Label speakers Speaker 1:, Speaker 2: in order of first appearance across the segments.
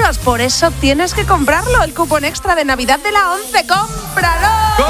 Speaker 1: euros. Por eso tienes que comprarlo. El cupón extra de Navidad de la 11. ¡Cómpralo!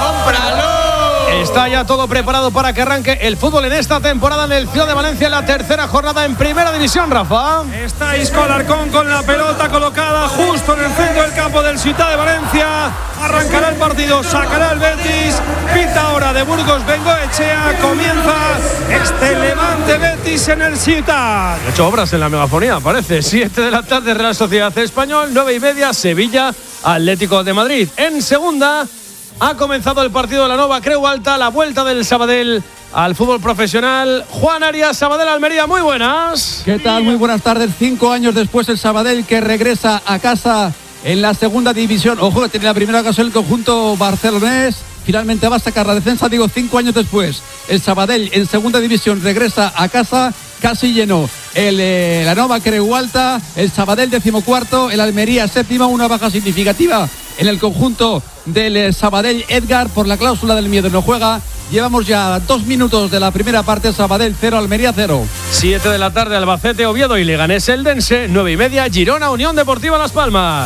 Speaker 2: ¡Cómpralo! Está ya todo preparado para que arranque el fútbol en esta temporada en el Ciudad de Valencia, en la tercera jornada en Primera División, Rafa.
Speaker 3: Está Isco Alarcón con la pelota colocada justo en el centro del campo del Ciudad de Valencia. Arrancará el partido, sacará el Betis. Pita ahora de Burgos Bengoechea. Comienza este Levante Betis en el Ciudad.
Speaker 2: Ha hecho obras en la megafonía, parece. 7 de la tarde, Real Sociedad Español. 9:30, Sevilla Atlético de Madrid. En segunda ha comenzado el partido de la Nova Creu Alta, la vuelta del Sabadell al fútbol profesional. Juan Arias, Sabadell Almería, muy buenas.
Speaker 4: ¿Qué tal? Muy buenas tardes. 5 años después el Sabadell que regresa a casa en la segunda división. Ojo, que tiene la primera ocasión el conjunto barcelonés. Finalmente va a sacar la defensa, 5 años después. El Sabadell en segunda división regresa a casa, casi lleno. La Nova Creu Alta, el Sabadell 14º, el Almería 7º, una baja significativa en el conjunto del Sabadell. Edgar, por la cláusula del miedo, no juega. Llevamos ya 2 minutos de la primera parte. Sabadell 0, Almería 0.
Speaker 2: 7 de la tarde, Albacete, Oviedo y Leganés Eldense. 9:30, Girona, Unión Deportiva Las Palmas.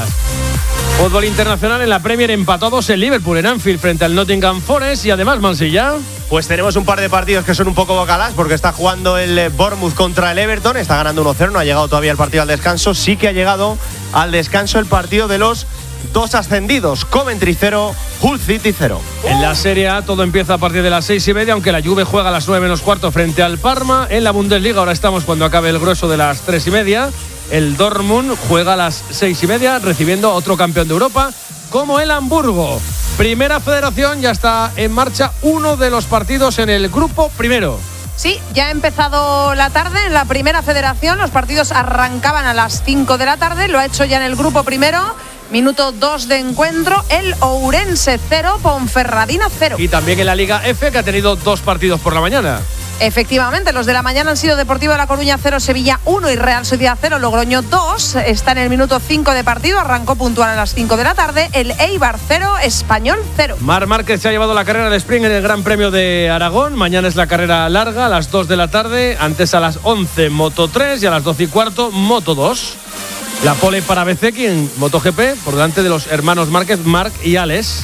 Speaker 2: Fútbol internacional en la Premier, empatados el Liverpool en Anfield frente al Nottingham Forest. Y además, Mansilla,
Speaker 5: pues tenemos un par de partidos que son un poco bocalás, porque está jugando el Bournemouth contra el Everton. Está ganando 1-0, no ha llegado todavía el partido al descanso. Sí que ha llegado al descanso el partido de los 2 ascendidos. Coventry 0, Hull City 0.
Speaker 2: En la Serie A todo empieza a partir de las 6:30, aunque la Juve juega a las 9:15 frente al Parma. En la Bundesliga ahora estamos cuando acabe el grueso de las 3:30. El Dortmund juega a las 6:30 recibiendo a otro campeón de Europa como el Hamburgo. Primera Federación, ya está en marcha uno de los partidos en el grupo primero.
Speaker 1: Sí, ya ha empezado la tarde en la Primera Federación. Los partidos arrancaban a las 5 de la tarde. Lo ha hecho ya en el grupo primero. Minuto 2 de encuentro. El Ourense 0, Ponferradina 0.
Speaker 2: Y también en la Liga F, que ha tenido 2 partidos por la mañana.
Speaker 1: Efectivamente, los de la mañana han sido Deportivo de La Coruña 0, Sevilla 1 y Real Sociedad 0, Logroño 2. Está en el minuto 5 de partido, arrancó puntual a las 5 de la tarde. El Eibar 0, Español 0.
Speaker 2: Marc Márquez se ha llevado la carrera de sprint en el Gran Premio de Aragón. Mañana es la carrera larga a las 2 de la tarde. Antes a las 11 Moto 3 y a las 12:15 Moto 2. La pole para Bezzecchi en MotoGP por delante de los hermanos Márquez, Marc y Alex.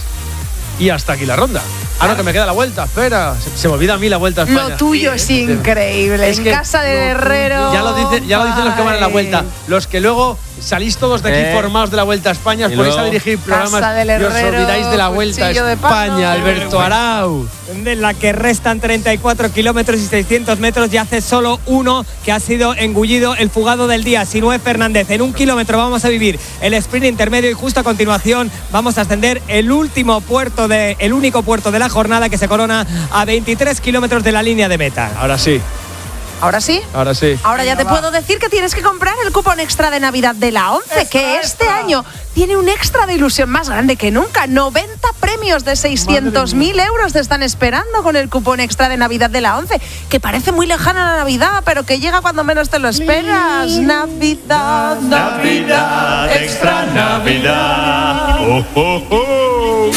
Speaker 2: Y hasta aquí la ronda. Ah, no, que me queda la vuelta, espera. Se me olvida a mí la vuelta a España.
Speaker 1: Lo tuyo es increíble.
Speaker 2: Es
Speaker 1: en
Speaker 2: que
Speaker 1: casa de Herrero.
Speaker 2: Ya lo dicen los que van en la vuelta. Los que luego salís todos de aquí formados de la Vuelta a España, os ponéis a dirigir programas y os olvidáis de la Vuelta a España, Alberto Arau.
Speaker 6: En la que restan 34 kilómetros y 600 metros y hace solo uno que ha sido engullido, el fugado del día, Sinué Fernández. En 1 kilómetro vamos a vivir el sprint intermedio y justo a continuación vamos a ascender el único puerto de la jornada, que se corona a 23 kilómetros de la línea de meta.
Speaker 2: Ahora sí.
Speaker 1: ¿Ahora sí?
Speaker 2: Ahora sí.
Speaker 1: Ahora ya te puedo decir que tienes que comprar el cupón extra de Navidad de la 11, que este año tiene un extra de ilusión más grande que nunca. 90 premios de 600.000 euros te están esperando con el cupón extra de Navidad de la 11, que parece muy lejana la Navidad, pero que llega cuando menos te lo esperas. Navidad,
Speaker 7: Navidad, extra Navidad. Oh, oh, oh.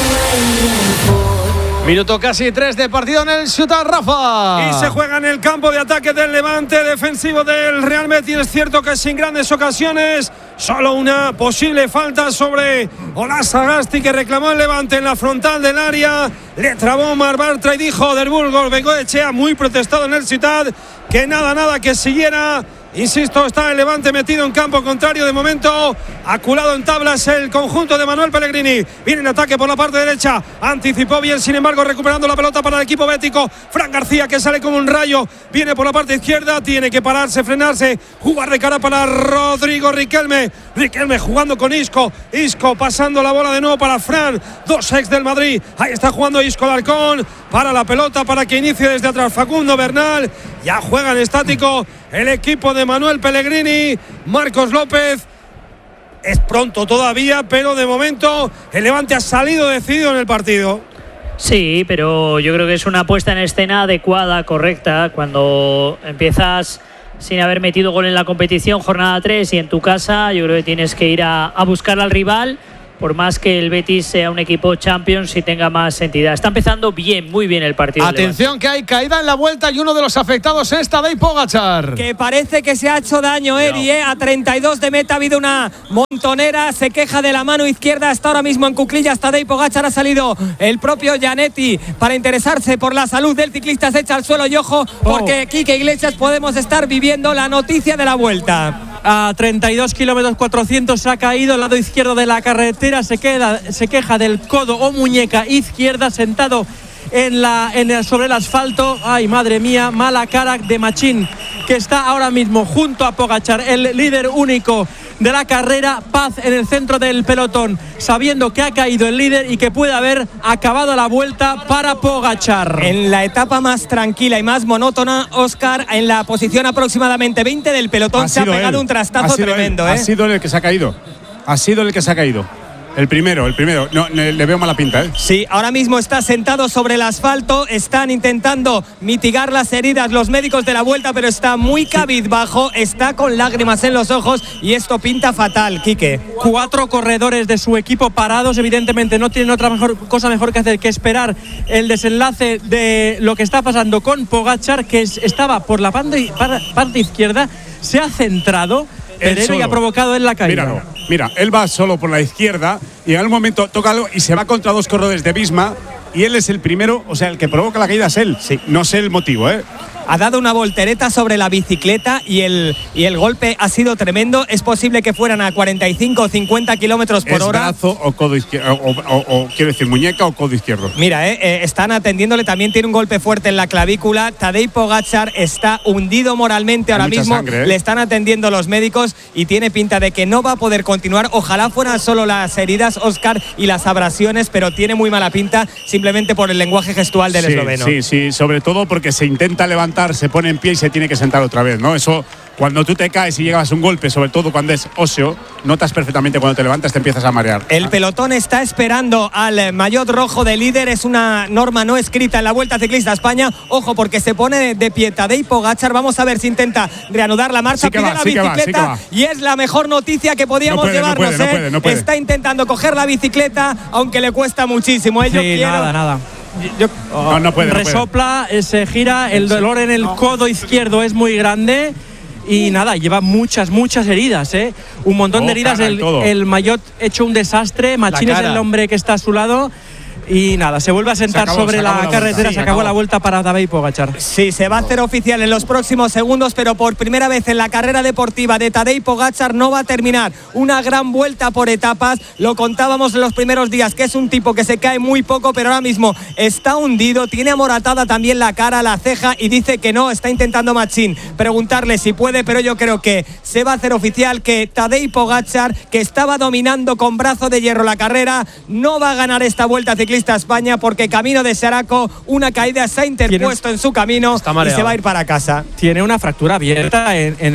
Speaker 2: Minuto casi 3 de partido en el Ciutat, Rafa.
Speaker 3: Y se juega en el campo de ataque del Levante, defensivo del Real Betis. Es cierto que sin grandes ocasiones, solo una posible falta sobre Olas Sagasti, que reclamó el Levante en la frontal del área. Le trabó Mar Bartra y dijo del Burgos Bengoechea, muy protestado en el Ciutat, que nada, que siguiera. Insisto, está el Levante metido en campo contrario de momento, aculado en tablas el conjunto de Manuel Pellegrini. Viene en ataque por la parte derecha, anticipó bien, sin embargo, recuperando la pelota para el equipo bético. Fran García, que sale como un rayo, viene por la parte izquierda, tiene que pararse, frenarse, jugar de cara para Rodrigo Riquelme. Riquelme jugando con Isco pasando la bola de nuevo para Fran, 2 ex del Madrid. Ahí está jugando Isco Alarcón, para la pelota para que inicie desde atrás Facundo Bernal. Ya juega en estático el equipo de Manuel Pellegrini. Marcos López. Es pronto todavía, pero de momento el Levante ha salido decidido en el partido.
Speaker 8: Sí, pero yo creo que es una puesta en escena adecuada, correcta. Cuando empiezas sin haber metido gol en la competición, jornada 3, y en tu casa, yo creo que tienes que ir a buscar al rival por más que el Betis sea un equipo Champions y tenga más entidad. Está empezando bien, muy bien el partido.
Speaker 2: Atención que hay caída en la vuelta y uno de los afectados es Tadej Pogačar.
Speaker 6: Que parece que se ha hecho daño, Eri, a 32 de meta ha habido una montonera, se queja de la mano izquierda, está ahora mismo en cuclillas Tadej Pogačar, ha salido el propio Gianetti para interesarse por la salud del ciclista, se echa al suelo y ojo, porque Quique Iglesias podemos estar viviendo la noticia de la vuelta.
Speaker 9: A 32 kilómetros 400 ha caído al lado izquierdo de la carretera, se queja del codo o muñeca izquierda, sentado sobre el asfalto. Ay, madre mía, mala cara de Machín, que está ahora mismo junto a Pogačar, el líder único de la carrera. Paz en el centro del pelotón, sabiendo que ha caído el líder y que puede haber acabado la vuelta para Pogačar.
Speaker 6: En la etapa más tranquila y más monótona, Óscar, en la posición aproximadamente 20 del pelotón, se ha pegado un trastazo tremendo.
Speaker 10: Ha sido el que se ha caído. Ha sido el que se ha caído. El primero. No, le veo mala pinta, ¿eh?
Speaker 6: Sí, ahora mismo está sentado sobre el asfalto. Están intentando mitigar las heridas los médicos de la vuelta, pero está muy cabizbajo, está con lágrimas en los ojos y esto pinta fatal, Quique.
Speaker 9: 4 corredores de su equipo parados, evidentemente no tienen otra cosa mejor que hacer que esperar el desenlace de lo que está pasando con Pogačar, que estaba por la parte izquierda, se ha centrado y ha provocado en la caída.
Speaker 10: Mira, él va solo por la izquierda y en algún momento toca algo y se va contra 2 corredores de Visma y él es el primero, o sea, el que provoca la caída es él.
Speaker 6: Sí.
Speaker 10: No sé el motivo, ¿eh?
Speaker 6: Ha dado una voltereta sobre la bicicleta y el golpe ha sido tremendo. Es posible que fueran a 45 o 50 kilómetros por hora.
Speaker 10: ¿Brazo o codo izquierdo? O quiero decir, muñeca o codo izquierdo.
Speaker 6: Mira, están atendiéndole. También tiene un golpe fuerte en la clavícula. Tadej Pogačar está hundido moralmente ahora mismo.
Speaker 10: Sangre, ¿eh?
Speaker 6: Le están atendiendo los médicos y tiene pinta de que no va a poder continuar. Ojalá fueran solo las heridas, Óscar, y las abrasiones, pero tiene muy mala pinta simplemente por el lenguaje gestual del esloveno.
Speaker 10: Sí, sobre todo porque se intenta levantar, se pone en pie y se tiene que sentar otra vez, ¿no? Eso, cuando tú te caes y llegas a un golpe, sobre todo cuando es óseo, notas perfectamente cuando te levantas, te empiezas a marear.
Speaker 6: El pelotón está esperando al maillot rojo de líder, es una norma no escrita en la Vuelta Ciclista a España. Ojo, porque se pone de pie Tadej Pogačar, vamos a ver si intenta reanudar la marcha, pide la bicicleta y es la mejor noticia que podíamos llevarnos.
Speaker 10: No puede.
Speaker 6: Está intentando coger la bicicleta, aunque le cuesta muchísimo.
Speaker 9: Nada.
Speaker 10: No puede.
Speaker 9: Resopla, se gira, el dolor en el codo izquierdo es muy grande y nada, lleva muchas heridas, un montón de heridas, el maillot hecho un desastre. Machín es el hombre que está a su lado. Y nada, se vuelve a sentar sobre la carretera. Se acabó la vuelta para Tadej Pogačar.
Speaker 6: Sí, se va a hacer oficial en los próximos segundos, pero por primera vez en la carrera deportiva de Tadej Pogačar no va a terminar. Una gran vuelta por etapas. Lo contábamos en los primeros días, que es un tipo que se cae muy poco, pero ahora mismo está hundido. Tiene amoratada también la cara, la ceja, y dice que no. Está intentando Machín preguntarle si puede, pero yo creo que se va a hacer oficial que Tadej Pogačar, que estaba dominando con brazo de hierro la carrera, no va a ganar esta Vuelta Ciclista a España, porque camino de Saraco una caída se ha interpuesto en su camino y se va a ir para casa.
Speaker 9: Tiene una fractura abierta en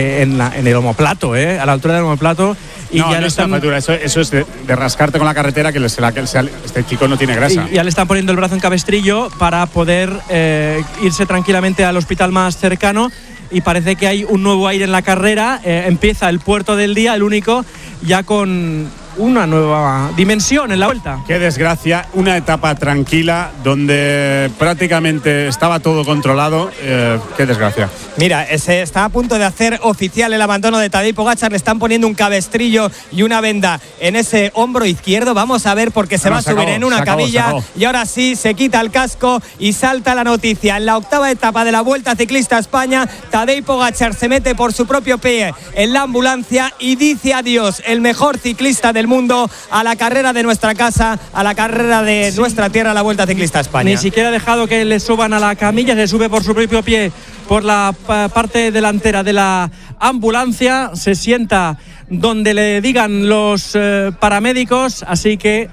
Speaker 9: el omoplato, a la altura del omoplato. Y
Speaker 10: no, ya no está fractura, eso es de rascarte con la carretera, que este chico no tiene grasa.
Speaker 9: Y ya le están poniendo el brazo en cabestrillo para poder irse tranquilamente al hospital más cercano. Y parece que hay un nuevo aire en la carrera. Empieza el puerto del día, el único, ya con una nueva dimensión en la vuelta.
Speaker 10: Qué desgracia, una etapa tranquila donde prácticamente estaba todo controlado. Qué desgracia.
Speaker 6: Mira, se está a punto de hacer oficial el abandono de Tadej Pogačar. Le están poniendo un cabestrillo y una venda en ese hombro izquierdo. Vamos a ver, porque se va a subir en una camilla y ahora sí se quita el casco y salta la noticia. En la octava etapa de la Vuelta Ciclista a España, Tadej Pogačar se mete por su propio pie en la ambulancia y dice adiós, el mejor ciclista del mundo, a la carrera de nuestra casa, a la carrera de nuestra tierra, la Vuelta Ciclista a España.
Speaker 9: Ni siquiera ha dejado que le suban a la camilla, se sube por su propio pie por la parte delantera de la ambulancia, se sienta donde le digan los paramédicos, así que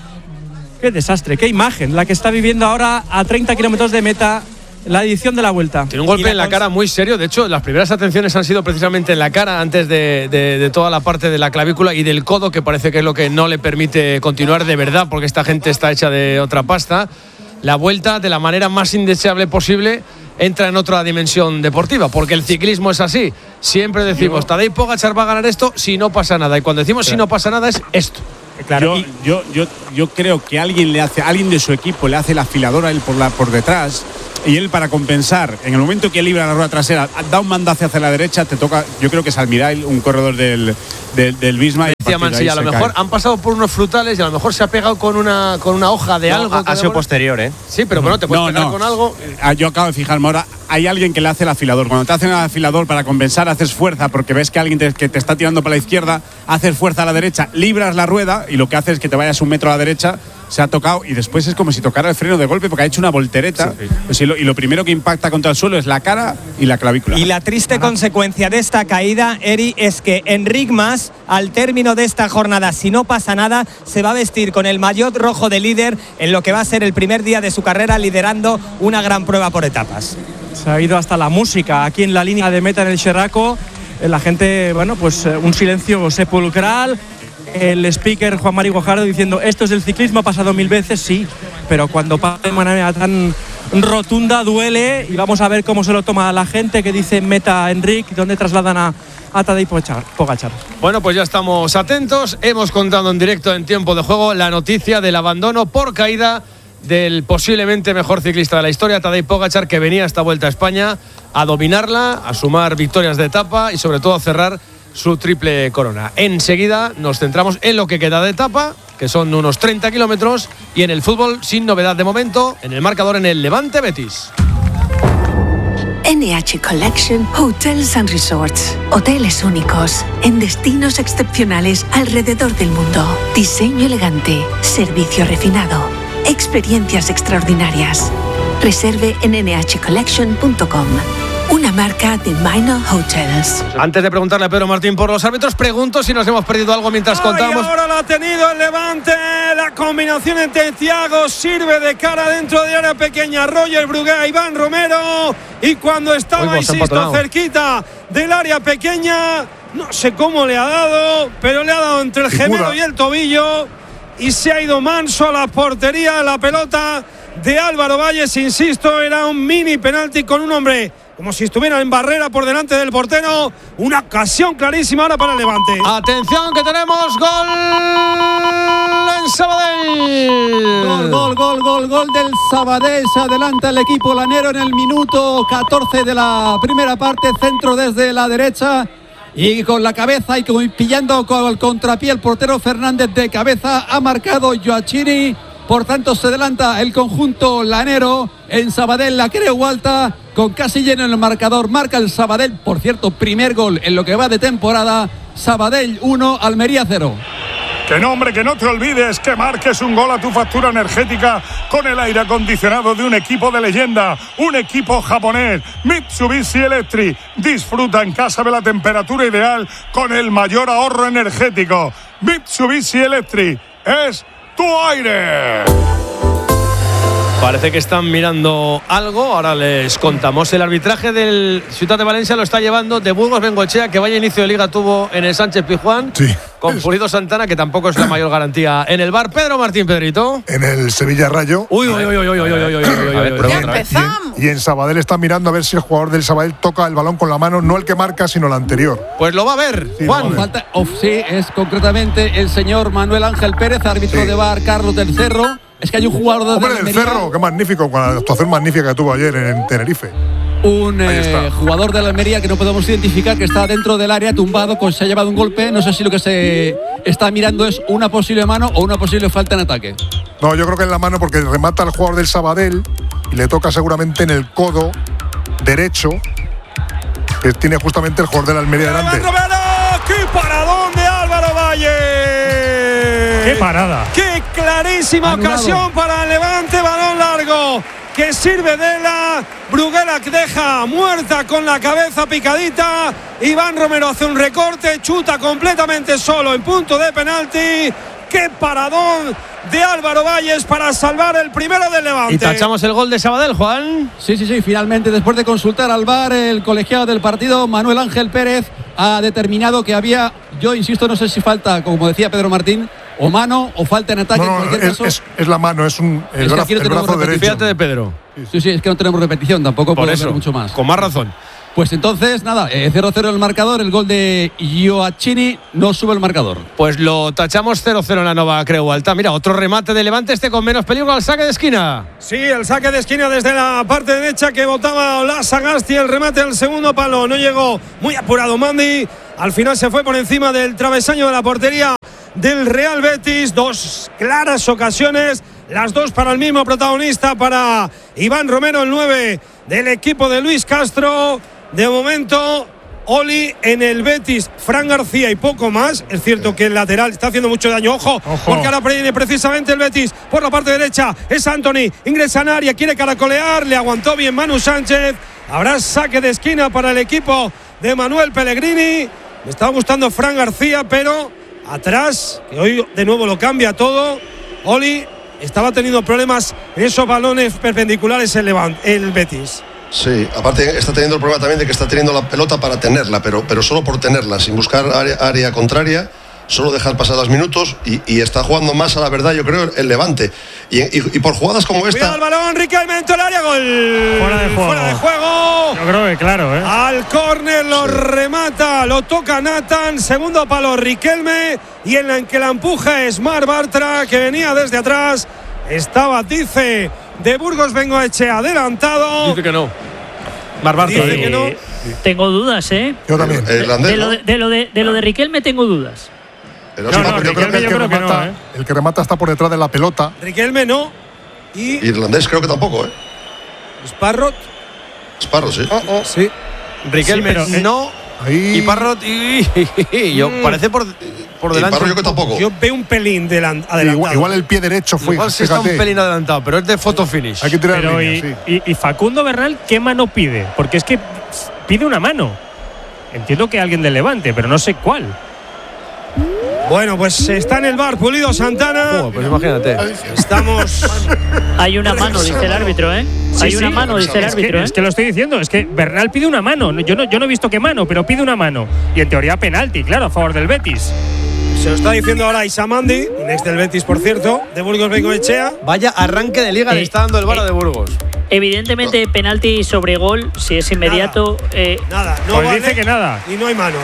Speaker 9: qué desastre, qué imagen la que está viviendo ahora a 30 kilómetros de meta la edición de la Vuelta.
Speaker 2: Tiene un golpe en la cara muy serio. De hecho, las primeras atenciones han sido precisamente en la cara, antes de toda la parte de la clavícula y del codo, que parece que es lo que no le permite continuar de verdad, porque esta gente está hecha de otra pasta. La Vuelta, de la manera más indeseable posible, entra en otra dimensión deportiva, porque el ciclismo es así. Siempre decimos, Tadej Pogačar va a ganar esto si no pasa nada. Y cuando decimos si no pasa nada, es esto.
Speaker 6: Claro,
Speaker 10: yo creo que alguien de su equipo le hace el afilador a él por detrás. Y él, para compensar, en el momento que libra la rueda trasera, da un mandazo hacia la derecha, te toca, yo creo que es Almiral, un corredor del Bisma.
Speaker 2: Decía Mansilla, a lo mejor han pasado por unos frutales y a lo mejor se ha pegado con una hoja de algo.
Speaker 5: Ha sido posterior, ¿eh?
Speaker 2: Sí, pero bueno, te puedes pegar con algo.
Speaker 10: Yo acabo de fijarme ahora, hay alguien que le hace el afilador. Cuando te hacen el afilador, para compensar, haces fuerza, porque ves que alguien que te está tirando para la izquierda, haces fuerza a la derecha, libras la rueda y lo que hace es que te vayas 1 metro a la derecha, se ha tocado y después es como si tocara el freno de golpe porque ha hecho una voltereta. Sí. Pues y lo primero que impacta contra el suelo es la cara y la clavícula.
Speaker 6: Y la triste consecuencia de esta caída, Eri, es que Enric Mas, al término de esta jornada, si no pasa nada, se va a vestir con el maillot rojo de líder en lo que va a ser el primer día de su carrera, liderando una gran prueba por etapas.
Speaker 9: Se ha ido hasta la música aquí en la línea de meta en el Xerraco. La gente, bueno, pues un silencio sepulcral. El speaker Juan Mari Guajardo diciendo: esto es el ciclismo, ha pasado 1000 veces, sí, pero cuando pasa de manera tan rotunda duele. Y vamos a ver cómo se lo toma la gente, que dice meta Enric, donde trasladan a Tadej Pogačar.
Speaker 2: Bueno, pues ya estamos atentos. Hemos contado en directo, en tiempo de juego, la noticia del abandono por caída del posiblemente mejor ciclista de la historia, Tadej Pogačar, que venía a esta Vuelta a España a dominarla, a sumar victorias de etapa y sobre todo a cerrar su triple corona. Enseguida nos centramos en lo que queda de etapa, que son unos 30 kilómetros, y en el fútbol, sin novedad de momento, en el marcador en el Levante Betis.
Speaker 11: NH Collection Hotels and Resorts. Hoteles únicos en destinos excepcionales alrededor del mundo. Diseño elegante, servicio refinado, experiencias extraordinarias. Reserve en nhcollection.com. Una marca de Minor Hotels.
Speaker 2: Antes de preguntarle a Pedro Martín por los árbitros, pregunto si nos hemos perdido algo mientras contamos.
Speaker 3: Ahora la ha tenido el Levante. La combinación entre Thiago sirve de cara dentro de área pequeña. Roger Brugué, Iván Romero. Y cuando estaba, insisto, cerquita del área pequeña, no sé cómo le ha dado, pero le ha dado entre el gemelo y el tobillo. Y se ha ido manso a la portería. La pelota de Álvaro Valles, insisto, era un mini penalti con un hombre como si estuviera en barrera por delante del portero. Una ocasión clarísima ahora para el Levante.
Speaker 2: Atención, que tenemos gol en Sabadell.
Speaker 4: Gol del Sabadell. Se adelanta el equipo lanero en el minuto 14 de la primera parte. Centro desde la derecha y con la cabeza y pillando con el contrapié el portero Fernández de cabeza. Ha marcado Joachiri. Por tanto, se adelanta el conjunto lanero en Sabadell. La Creu Alta, con casi lleno el marcador, marca el Sabadell. Por cierto, primer gol en lo que va de temporada. Sabadell 1, Almería 0.
Speaker 12: Que no, hombre, que no te olvides que marques un gol a tu factura energética con el aire acondicionado de un equipo de leyenda, un equipo japonés, Mitsubishi Electric. Disfruta en casa de la temperatura ideal con el mayor ahorro energético. Mitsubishi Electric es tu aire.
Speaker 2: Parece que están mirando algo. Ahora les contamos. El arbitraje del Ciutat de Valencia lo está llevando de Burgos Bengoechea, que vaya inicio de liga tuvo en el Sánchez Pizjuán. Sí. Con Pulido Santana, que tampoco es la mayor garantía en el VAR. Pedro Martín, Pedrito.
Speaker 13: En el Sevilla Rayo.
Speaker 2: Uy.
Speaker 13: Ya empezamos. Y en Sabadell está mirando a ver si el jugador del Sabadell toca el balón con la mano, no el que marca, sino el anterior.
Speaker 2: Pues lo va a ver,
Speaker 13: sí,
Speaker 2: Juan.
Speaker 4: Sí, es concretamente el señor Manuel Ángel Pérez, árbitro de VAR Carlos del Cerro. Es que hay un jugador de
Speaker 13: Hombre, del Cerro, qué magnífico, con la actuación magnífica que tuvo ayer en Tenerife.
Speaker 4: Un jugador de la Almería que no podemos identificar, que está dentro del área tumbado, se ha llevado un golpe. No sé si lo que se está mirando es una posible mano o una posible falta en ataque.
Speaker 13: No, yo creo que es la mano, porque remata al jugador del Sabadell y le toca seguramente en el codo derecho, que tiene justamente el jugador de la Almería delante.
Speaker 3: ¡Qué paradón de Álvaro Valle!
Speaker 12: ¡Qué parada!
Speaker 3: ¡Qué clarísima ocasión para el Levante! Balón largo que sirve de la Bruguera, que deja muerta con la cabeza picadita. Iván Romero hace un recorte, chuta completamente solo en punto de penalti. ¡Qué paradón de Álvaro Valles para salvar el primero del Levante!
Speaker 2: Y tachamos el gol de Sabadell, Juan.
Speaker 4: Sí. Finalmente, después de consultar al VAR, el colegiado del partido, Manuel Ángel Pérez, ha determinado que había, yo insisto, no sé si falta, como decía Pedro Martín, o mano o falta en ataque.
Speaker 13: No,
Speaker 4: en cualquier caso,
Speaker 13: es la mano, es el brazo derecho.
Speaker 2: Fíjate de Pedro.
Speaker 4: Sí, es que no tenemos repetición, tampoco
Speaker 2: por
Speaker 4: puedo
Speaker 2: eso,
Speaker 4: ver mucho más.
Speaker 2: Con más razón.
Speaker 4: Pues entonces, nada, 0-0 el marcador, el gol de Ioachini no sube el marcador.
Speaker 2: Pues lo tachamos 0-0 en la Nova Creu Alta. Mira, otro remate de Levante, con menos peligro al saque de esquina.
Speaker 3: Sí, el saque de esquina desde la parte derecha que botaba Olasagasti, el remate al segundo palo. No llegó, muy apurado Mandi. Al final se fue por encima del travesaño de la portería del Real Betis. Dos claras ocasiones, las dos para el mismo protagonista, para Iván Romero, el 9 del equipo de Luis Castro. De momento, Oli en el Betis, Fran García y poco más. Es cierto que el lateral está haciendo mucho daño. Ojo. Porque ahora viene precisamente el Betis por la parte derecha. Es Anthony, ingresa en área, quiere caracolear, le aguantó bien Manu Sánchez. Habrá saque de esquina para el equipo de Manuel Pellegrini. Me estaba gustando Fran García, pero atrás, que hoy de nuevo lo cambia todo. Oli estaba teniendo problemas en esos balones perpendiculares el Betis.
Speaker 14: Sí, aparte está teniendo el problema también de que está teniendo la pelota para tenerla, pero solo por tenerla, sin buscar área contraria, solo dejar pasar los minutos y está jugando más a la verdad, yo creo, el Levante. Y por jugadas como esta…
Speaker 3: Cuidado el balón, Riquelme dentro del área, gol. Fuera de juego.
Speaker 15: Yo creo que claro, ¿eh?
Speaker 3: Al córner lo remata, lo toca Nathan, segundo palo Riquelme, y en la que la empuja es Mar Bartra, que venía desde atrás. Estaba, dice, de Burgos Bengoechea adelantado.
Speaker 2: Dice que no. Mar Bartra
Speaker 3: dice que no.
Speaker 8: Tengo dudas, ¿eh?
Speaker 13: Yo también.
Speaker 8: De lo de Riquelme tengo dudas.
Speaker 13: Yo creo que el que remata está por detrás de la pelota.
Speaker 3: Riquelme no. Y
Speaker 14: irlandés creo que tampoco, ¿eh?
Speaker 3: Sparrot,
Speaker 14: sí.
Speaker 3: Sí.
Speaker 2: Riquelme
Speaker 15: sí, pero,
Speaker 2: no. Y Parrot parece por delante.
Speaker 14: Parrot yo que tampoco.
Speaker 3: Yo veo un pelín adelantado.
Speaker 13: Igual el pie derecho fue.
Speaker 2: Igual sí está un pelín adelantado, pero es de photo finish.
Speaker 13: Hay que tirar
Speaker 15: pero
Speaker 13: línea,
Speaker 15: y Facundo Bernal, ¿qué mano pide? Porque es que pide una mano. Entiendo que alguien del Levante, pero no sé cuál.
Speaker 3: Bueno, pues está en el bar Pulido Santana.
Speaker 2: Pues imagínate.
Speaker 3: Estamos.
Speaker 8: Hay una mano, dice el árbitro, ¿eh? Hay una mano, dice el árbitro.
Speaker 15: Es que lo estoy diciendo, es que Bernal pide una mano. Yo no he visto qué mano, pero pide una mano. Y en teoría penalti, claro, a favor del Betis.
Speaker 3: Se lo está diciendo ahora Isamandi, un ex del Betis, por cierto, de Burgos Bengoechea.
Speaker 2: Vaya arranque de liga le está dando el VAR de Burgos.
Speaker 8: Evidentemente, penalti sobre gol, si es inmediato.
Speaker 3: Nada, no
Speaker 15: pues
Speaker 3: vale,
Speaker 15: dice que nada.
Speaker 3: Y no hay manos.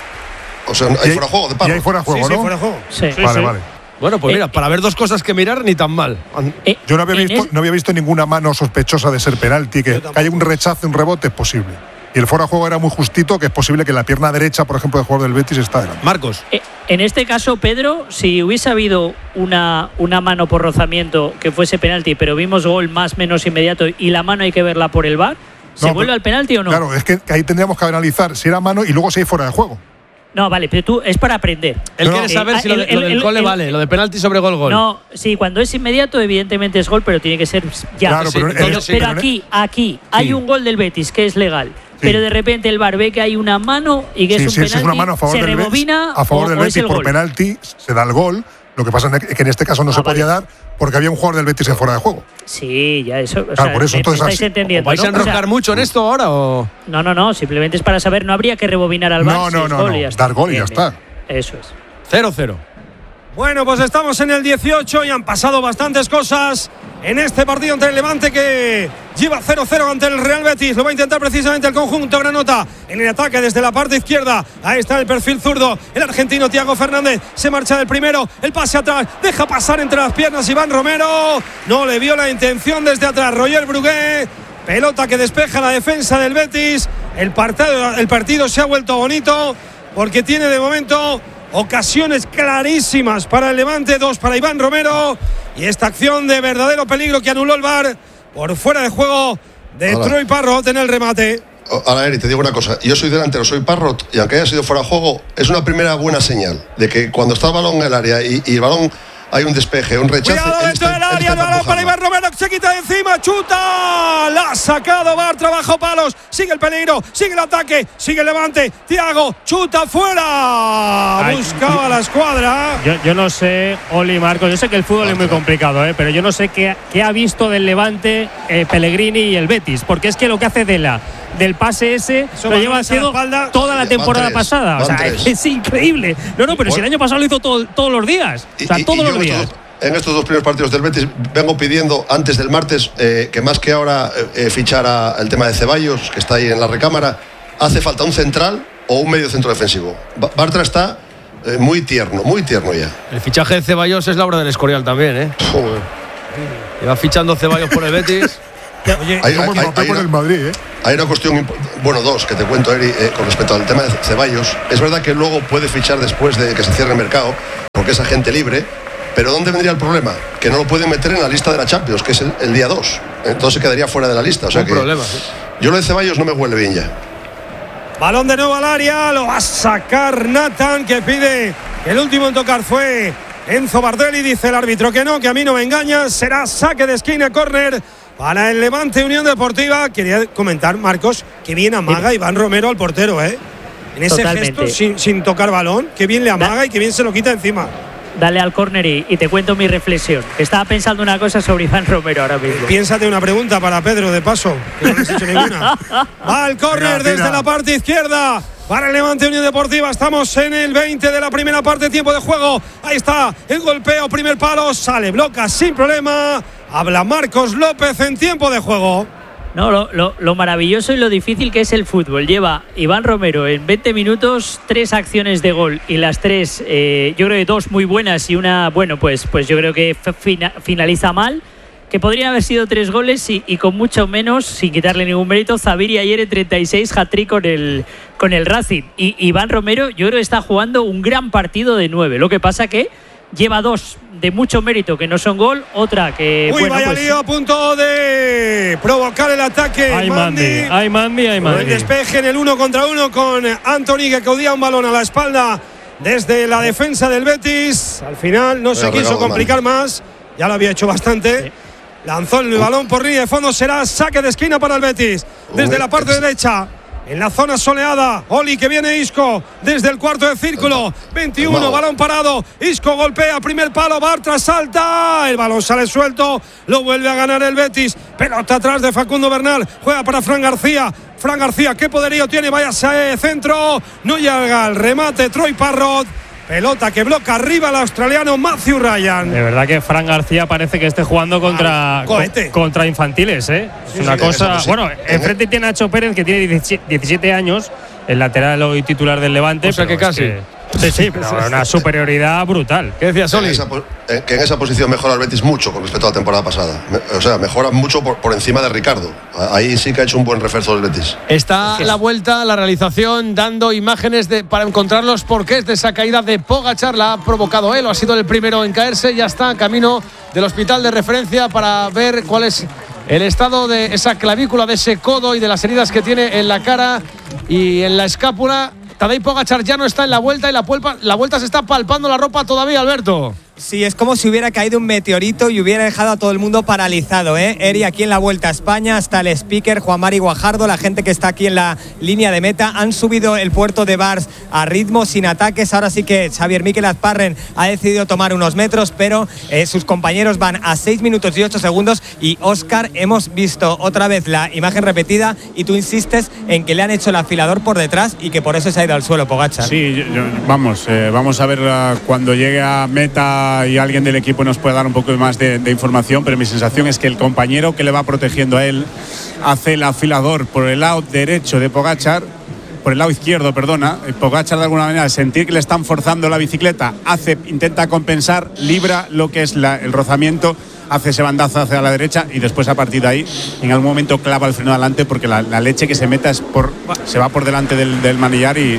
Speaker 14: O sea, hay fuera de juego de Parrot.
Speaker 13: Y hay fuera de juego,
Speaker 3: Sí,
Speaker 13: ¿no?
Speaker 3: fuera de juego.
Speaker 8: Sí.
Speaker 13: Vale.
Speaker 2: Bueno, pues mira, para ver dos cosas que mirar, ni tan mal.
Speaker 13: Yo no había visto ninguna mano sospechosa de ser penalti, que haya un rechazo, un rebote, es posible. Y el fuera de juego era muy justito, que es posible que la pierna derecha, por ejemplo, del jugador del Betis está adelante.
Speaker 2: Marcos.
Speaker 8: En este caso, Pedro, si hubiese habido una mano por rozamiento que fuese penalti, pero vimos gol más menos inmediato y la mano hay que verla por el VAR, ¿se vuelve al penalti o no?
Speaker 13: Claro, es que ahí tendríamos que analizar si era mano y luego si hay fuera de juego.
Speaker 8: No, vale, pero tú es para aprender.
Speaker 2: Él quiere saber si lo del gol le vale, lo de penalti sobre gol.
Speaker 8: No, sí, cuando es inmediato, evidentemente es gol, pero tiene que ser ya.
Speaker 13: Claro,
Speaker 8: pero aquí hay un gol del Betis que es legal. Pero de repente el VAR ve que hay una mano y que es un penalti,
Speaker 13: es una mano a favor
Speaker 8: se
Speaker 13: del
Speaker 8: rebobina
Speaker 13: Betis, a favor del Betis por penalti, se da el gol. Lo que pasa es que en este caso no se podía dar porque había un jugador del Betis en fuera de juego.
Speaker 8: Sí, ya eso.
Speaker 13: Claro, por eso entonces
Speaker 8: estáis entendiendo.
Speaker 2: ¿Vais a enroscar mucho en esto ahora o?
Speaker 8: No, simplemente es para saber, no habría que rebobinar al VAR.
Speaker 13: No, dar gol y ya está.
Speaker 8: Eso es.
Speaker 2: 0-0.
Speaker 3: Bueno, pues estamos en el 18 y han pasado bastantes cosas en este partido entre el Levante, que lleva 0-0 ante el Real Betis. Lo va a intentar precisamente el conjunto granota en el ataque desde la parte izquierda. Ahí está el perfil zurdo, el argentino Thiago Fernández. Se marcha del primero, el pase atrás, deja pasar entre las piernas Iván Romero. No le vio la intención desde atrás Roger Brugué. Pelota que despeja la defensa del Betis. El partido se ha vuelto bonito porque tiene de momento ocasiones clarísimas para el Levante, 2 para Iván Romero, y esta acción de verdadero peligro que anuló el VAR por fuera de juego de Troy Parrot en el remate.
Speaker 14: Ahora, Eri, te digo una cosa. Yo soy delantero, soy Parrot, y aunque haya sido fuera de juego, es una primera buena señal de que cuando está el balón en el área y el balón hay un despeje, un rechazo.
Speaker 3: Cuidado dentro del área, el balón para Iván Romero, que se quita de encima, chuta, la ha sacado VAR, trabajo palos, sigue el peligro, sigue el ataque, sigue el Levante, Thiago, chuta fuera, buscaba la escuadra.
Speaker 15: Yo no sé, Oli, Marcos, yo sé que el fútbol es muy complicado, pero yo no sé qué ha visto del Levante Pellegrini y el Betis, porque es que lo que hace del pase ese lo lleva haciendo toda la temporada pasada. O sea, es increíble. No, pero si el año pasado lo hizo todos los días. O sea, todos los días.
Speaker 14: En estos dos primeros partidos del Betis vengo pidiendo antes del martes que más que ahora fichara el tema de Ceballos, que está ahí en la recámara, hace falta un central o un medio centro defensivo. Bartra está muy tierno ya.
Speaker 2: El fichaje de Ceballos es la obra del Escorial también, ¿eh?
Speaker 14: Joder.
Speaker 2: Iba fichando Ceballos por el Betis.
Speaker 13: Oye, por el Madrid, ¿eh?
Speaker 14: Hay una cuestión, dos que te cuento, Eri, con respecto al tema de Ceballos. Es verdad que luego puede fichar después de que se cierre el mercado, porque es agente libre, pero ¿dónde vendría el problema? Que no lo pueden meter en la lista de la Champions, que es el día 2. Entonces quedaría fuera de la lista. O sea que
Speaker 2: problema, sí.
Speaker 14: Yo lo de Ceballos no me huele bien ya.
Speaker 3: Balón de nuevo al área, lo va a sacar Nathan, que pide. El último en tocar fue Enzo Bardelli, dice el árbitro que no, que a mí no me engaña. Será saque de esquina, córner para el Levante Unión Deportiva. Quería comentar, Marcos, que bien amaga Iván Romero al portero, ¿eh? En ese
Speaker 8: Totalmente.
Speaker 3: gesto, sin tocar balón, que bien le amaga y que bien se lo quita encima.
Speaker 8: Dale al córner y te cuento mi reflexión. Estaba pensando una cosa sobre Iván Romero ahora mismo.
Speaker 3: Piénsate una pregunta para Pedro, de paso, que no le has hecho ninguna. Va al córner desde la parte izquierda para el Levante Unión Deportiva. Estamos en el 20 de la primera parte, tiempo de juego. Ahí está el golpeo, primer palo, sale, bloca sin problema. Habla Marcos López en tiempo de juego.
Speaker 8: No, lo maravilloso y lo difícil que es el fútbol. Lleva Iván Romero en 20 minutos 3 acciones de gol y las 3, yo creo que 2 muy buenas y una, bueno, pues yo creo que finaliza mal, que podrían haber sido 3 goles y con mucho menos, sin quitarle ningún mérito, Zabiri ayer en 36 hat-trick con el Racing. Y Iván Romero yo creo que está jugando un gran partido de 9. Lo que pasa que lleva 2 de mucho mérito que no son gol, otra que
Speaker 3: vaya lío, a punto de provocar el ataque.
Speaker 15: Hay Mandy.
Speaker 3: El despeje en el 1 contra 1 con Anthony, que caudía un balón a la espalda desde la defensa del Betis. Al final no se quiso complicar más, ya lo había hecho bastante. Sí. Lanzó el balón por línea de fondo, será saque de esquina para el Betis desde la parte derecha. En la zona soleada, Oli, que viene Isco desde el cuarto de círculo. 21, balón parado. Isco golpea, primer palo, Bartra salta. El balón sale suelto, lo vuelve a ganar el Betis. Pelota atrás de Facundo Bernal. Juega para Fran García. Fran García, qué poderío tiene, vaya centro. No llega al remate, Troy Parrott. Pelota que bloca arriba el australiano Matthew Ryan.
Speaker 15: De verdad que Fran García parece que esté jugando contra infantiles, ¿eh? Es una cosa. Bueno, enfrente tiene a Nacho Pérez, que tiene 17 años, el lateral hoy titular del Levante.
Speaker 2: O sea que casi.
Speaker 15: Sí, pero una superioridad brutal.
Speaker 2: ¿Qué decías, Oli?
Speaker 14: Que en esa posición mejora el Betis mucho con respecto a la temporada pasada. O sea, mejora mucho por encima de Ricardo. Ahí sí que ha hecho un buen refuerzo el Betis.
Speaker 2: Está la vuelta, la realización, dando imágenes para encontrar los porqués de esa caída de Pogačar. La ha provocado él, o ha sido el primero en caerse. Ya está camino del hospital de referencia para ver cuál es el estado de esa clavícula, de ese codo y de las heridas que tiene en la cara y en la escápula. Tadej Pogačar ya no está en la vuelta y la vuelta se está palpando la ropa todavía, Alberto.
Speaker 6: Sí, es como si hubiera caído un meteorito y hubiera dejado a todo el mundo paralizado, ¿eh? Eri, aquí en la Vuelta a España, hasta el speaker Juan Mari Guajardo, la gente que está aquí en la línea de meta, han subido el puerto de Bars a ritmo, sin ataques. Ahora sí que Xavier Miquel Azparren ha decidido tomar unos metros, pero sus compañeros van a 6 minutos y 8 segundos. Y Óscar, hemos visto otra vez la imagen repetida y tú insistes en que le han hecho el afilador por detrás y que por eso se ha ido al suelo Pogačar.
Speaker 10: Sí, vamos a ver cuando llegue a meta y alguien del equipo nos puede dar un poco más de información, pero mi sensación es que el compañero que le va protegiendo a él hace el afilador por el lado derecho de Pogačar, por el lado izquierdo, perdona. Pogačar, de alguna manera, al sentir que le están forzando la bicicleta, intenta compensar, libra lo que es el rozamiento, hace ese bandazo hacia la derecha y después, a partir de ahí, en algún momento clava el freno adelante, porque la leche que se meta se va por delante del manillar y